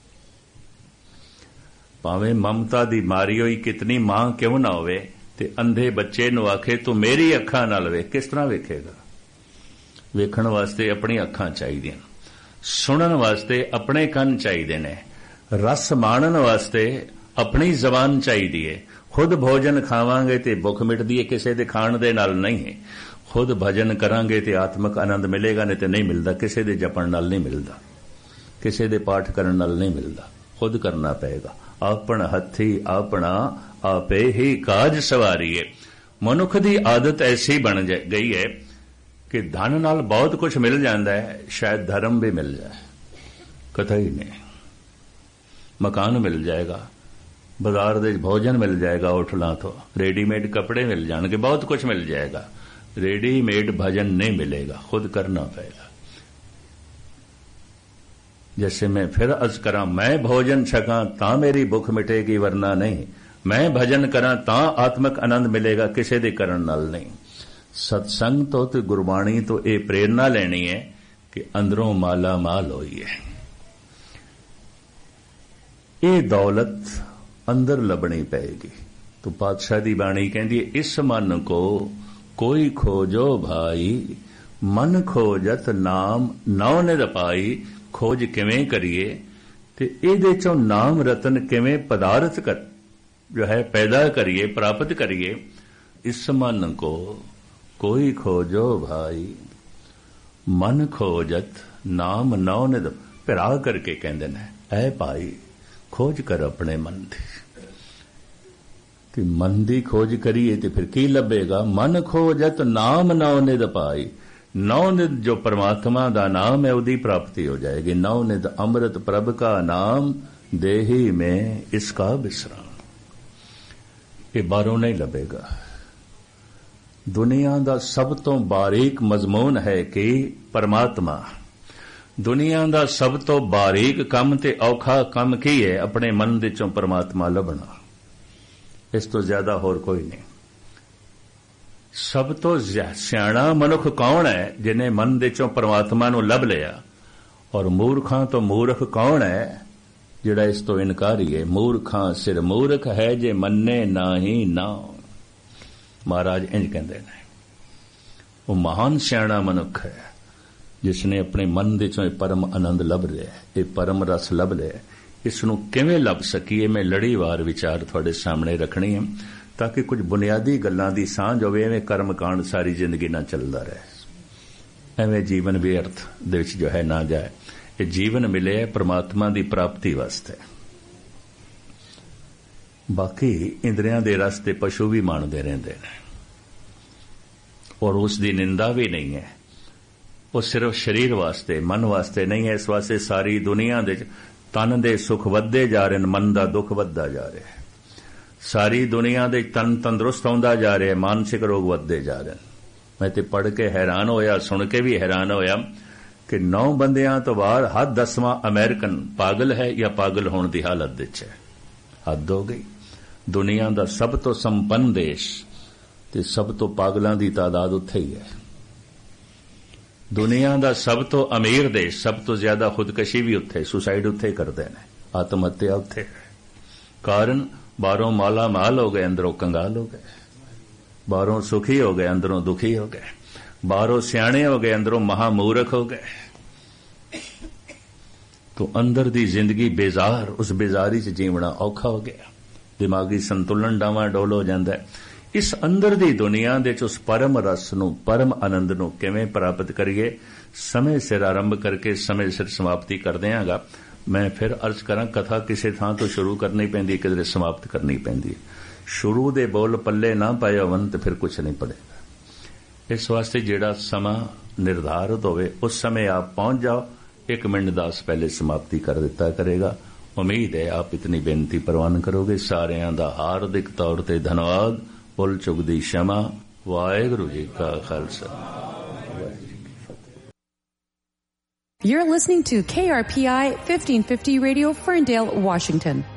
ਭਾਵੇਂ ਮਮਤਾ ਦੀ ਮਾਰੀ ਹੋਈ ਕਿਤਨੀ ਮਾਂ ਕਿਉਂ ਨਾ ਹੋਵੇ, ਤੇ ਅੰਧੇ ਬੱਚੇ ਨੂੰ ਆਖੇ ਤੂੰ ਮੇਰੀ ਅੱਖਾਂ ਨਾਲ ਵੇਖ, ਕਿਸ ਤਰ੍ਹਾਂ ਵੇਖੇਗਾ? ਵੇਖਣ ਵਾਸਤੇ ਆਪਣੀ ਅੱਖਾਂ ਚਾਹੀਦੀਆਂ, ਸੁਣਨ ਵਾਸਤੇ ਆਪਣੇ ਕੰਨ ਚਾਹੀਦੇ ਨੇ, ਰਸ ਮਾਣਨ ਵਾਸਤੇ ਆਪਣੀ ਜ਼ਬਾਨ ਚਾਹੀਦੀ ਹੈ। ਖੁਦ ਭੋਜਨ ਖਾਵਾਂਗੇ ਤੇ ਭੁੱਖ ਮਿਟਦੀ ਹੈ, ਕਿਸੇ ਦੇ ਖਾਣ ਦੇ ਨਾਲ ਨਹੀਂ ਹੈ। ਖੁਦ ਭਜਨ ਕਰਾਂਗੇ ਤੇ ਆਤਮਿਕ ਆਨੰਦ ਮਿਲੇਗਾ, ਨਹੀਂ ਤੇ ਨਹੀਂ ਮਿਲਦਾ। ਕਿਸੇ ਦੇ ਜਪਣ ਨਾਲ ਨਹੀਂ ਮਿਲਦਾ, ਕਿਸੇ ਦੇ ਪਾਠ ਕਰਨ ਨਾਲ ਨਹੀਂ ਮਿਲਦਾ। ਖੁਦ ਕਰਨਾ ਪਏਗਾ। ਆਪਣ ਹੱਥੀ ਆਪਣਾ ਆਪੇ ਹੀ ਕਾਜ ਸਵਾਰੀਏ। ਮਨੁੱਖ ਦੀ ਆਦਤ ਐਸੀ ਬਣ ਗਈ ਹੈ ਕਿ ਧਨ ਨਾਲ ਬਹੁਤ ਕੁਝ ਮਿਲ ਜਾਂਦਾ ਹੈ, ਸ਼ਾਇਦ ਧਰਮ ਵੀ ਮਿਲ ਜਾਏ, ਕਤਈ ਨਹੀਂ। ਮਕਾਨ ਮਿਲ ਜਾਏਗਾ, ਬਾਜ਼ਾਰ ਦੇ ਭੋਜਨ ਮਿਲ ਜਾਏਗਾ, ਹੋਟਲਾਂ ਤੋਂ ਰੈਡੀਮੇਡ ਕੱਪੜੇ ਮਿਲ ਜਾਣਗੇ, ਬਹੁਤ ਕੁਝ ਮਿਲ ਜਾਏਗਾ। रेडीमेड भजन नहीं मिलेगा, खुद करना पड़ेगा। जैसे मैं फिर अर्ज करा, मैं भोजन छका तां मेरी भुख मिटेगी, वरना नहीं। मैं भजन करा तां आत्मक आनंद मिलेगा, किसी दे करन नाल नहीं। सत्संग तो ते गुरबाणी तो ये प्रेरणा लेनी है कि अंदरों माला माल होई है। ये दौलत अंदर लभनी पएगी। तो पातशाह दी बाणी कहती है, इस मन को कोई खोजो भाई, मन खोजत नाम नौ निध पाई। खोज किवें करिए ते इहदे चों नाम रतन किवें पदार्थ कर जो है पैदा करिए, प्राप्त करिए। इस मन को कोई खोजो भाई, मन खोजत नाम नौ निध। फिरा करके कहते ने, ऐ भाई खोज कर अपने मन दी। कि मन दी खोज करिए तो फिर की लभेगा? मन खोजत नाम नौ निध पाई। नौ निध जो परमात्मा दा नाम है उदी प्राप्ति हो जाएगी। नौ निध अमृत प्रभ का नाम, देही में इसका विश्राम। ये बारों नहीं लभेगा। दुनिया दा सब तो बारीक मजमून है कि परमात्मा। दुनिया दा सब तो बारीक काम ते औखा काम की है? अपने मन दे चों परमात्मा लभना। इस तो ज्यादा होर कोई नहीं। सब तो सियाणा मनुख कौन है? जिन्हें मन दे चों परमात्मा नूं लभ लिया। और मूर्खां तो मूर्ख कौन है? जिहड़ा इस तो इनकारी है। मूर्खां सिर मूर्ख है जे मन्ने नाही नाम। महाराज इंज कहंदे ने, वो महान सियाणा मनुख है जिसने अपने मन दे चों परम आनंद लभ लिया, ये परम रस लभ लिया। इसनूं किवें लभ सकीए, मैं लड़ीवार विचार तुहाडे सामने रखनी है ताकि कुछ बुनियादी गल्लां दी सांझ होवे। एवें कर्म कांड सारी जिंदगी ना चलदा रहे, एवें जीवन व्यर्थ दे विच जो है ना जाए। ये जीवन मिले परमात्मा दी प्राप्ति वास्ते। बाकी इंद्रियां दे रस ते पशु भी माणदे रहिंदे ने और उस दी निंदा भी नहीं है। वो सिर्फ शरीर वास्ते, मन वास्ते नहीं है। इस वास्ते सारी दुनिया दे तन दे सुख वधदे जा रहे, मन दा दुख वधदा जा रहा है। सारी दुनिया दे तन तंदुरुस्त होंदा जा रहा है, मानसिक रोग वधदे जा रहे। मैं ते पढ़ के हैरान होया, सुन के भी हैरान होया कि 9 बंदियां तो बाहर हर 10वां अमेरिकन पागल है या पागल होने की हालत विच है। हद हो गई। दुनिया का सब तो संपन्न देश ते सब तो पागलों की तादाद उत्थे ही है। दुनिया का सब तो अमीर देश, सब तो ज्यादा खुदकशी भी उत्थे, सुसाइड उत्थे करते हैं, आत्महत्या उत्थे है। कारण बाहरों माला माल हो गए, अंदरों कंगाल हो गए। बाहरों सुखी हो गए, अंदरों दुखी हो गए। बाहरों सियाणे हो गए, अंदरों महामूर्ख हो गए। तो अंदर दी जिंदगी बेजार, उस बेजारी च जीवना औखा हो गया। दिमागी संतुलन डावा डोल हो जाता है। इस अंदर दी दुनिया दे उस परम रस नूं, परम आनंद नूं किवें प्राप्त करिए? समय सिर आरंभ करके समय सिर समाप्ति कर देंगा। मैं फिर अर्ज करा, कथा किसी थां तो शुरू करनी पैंदी, किधरे समाप्त करनी पैंदी। शुरू दे बोल पल्ले ना पाए होवन ते फिर कुछ नहीं पड़ेगा। इस वास्ते जिहड़ा समा निर्धारित होवे उस समय आप पहुंच जाओ। 1 मिनट 10 पहले समाप्ति कर दिता करेगा। उम्मीद है आप इतनी बेनती परवान करोगे। सारियां दा हार्दिक तौर ते धन्यवाद। भुल चुक दी क्षमा। वाहिगुरू जी का Khalsa. You're listening to KRPI 1550 Radio, Ferndale, Washington.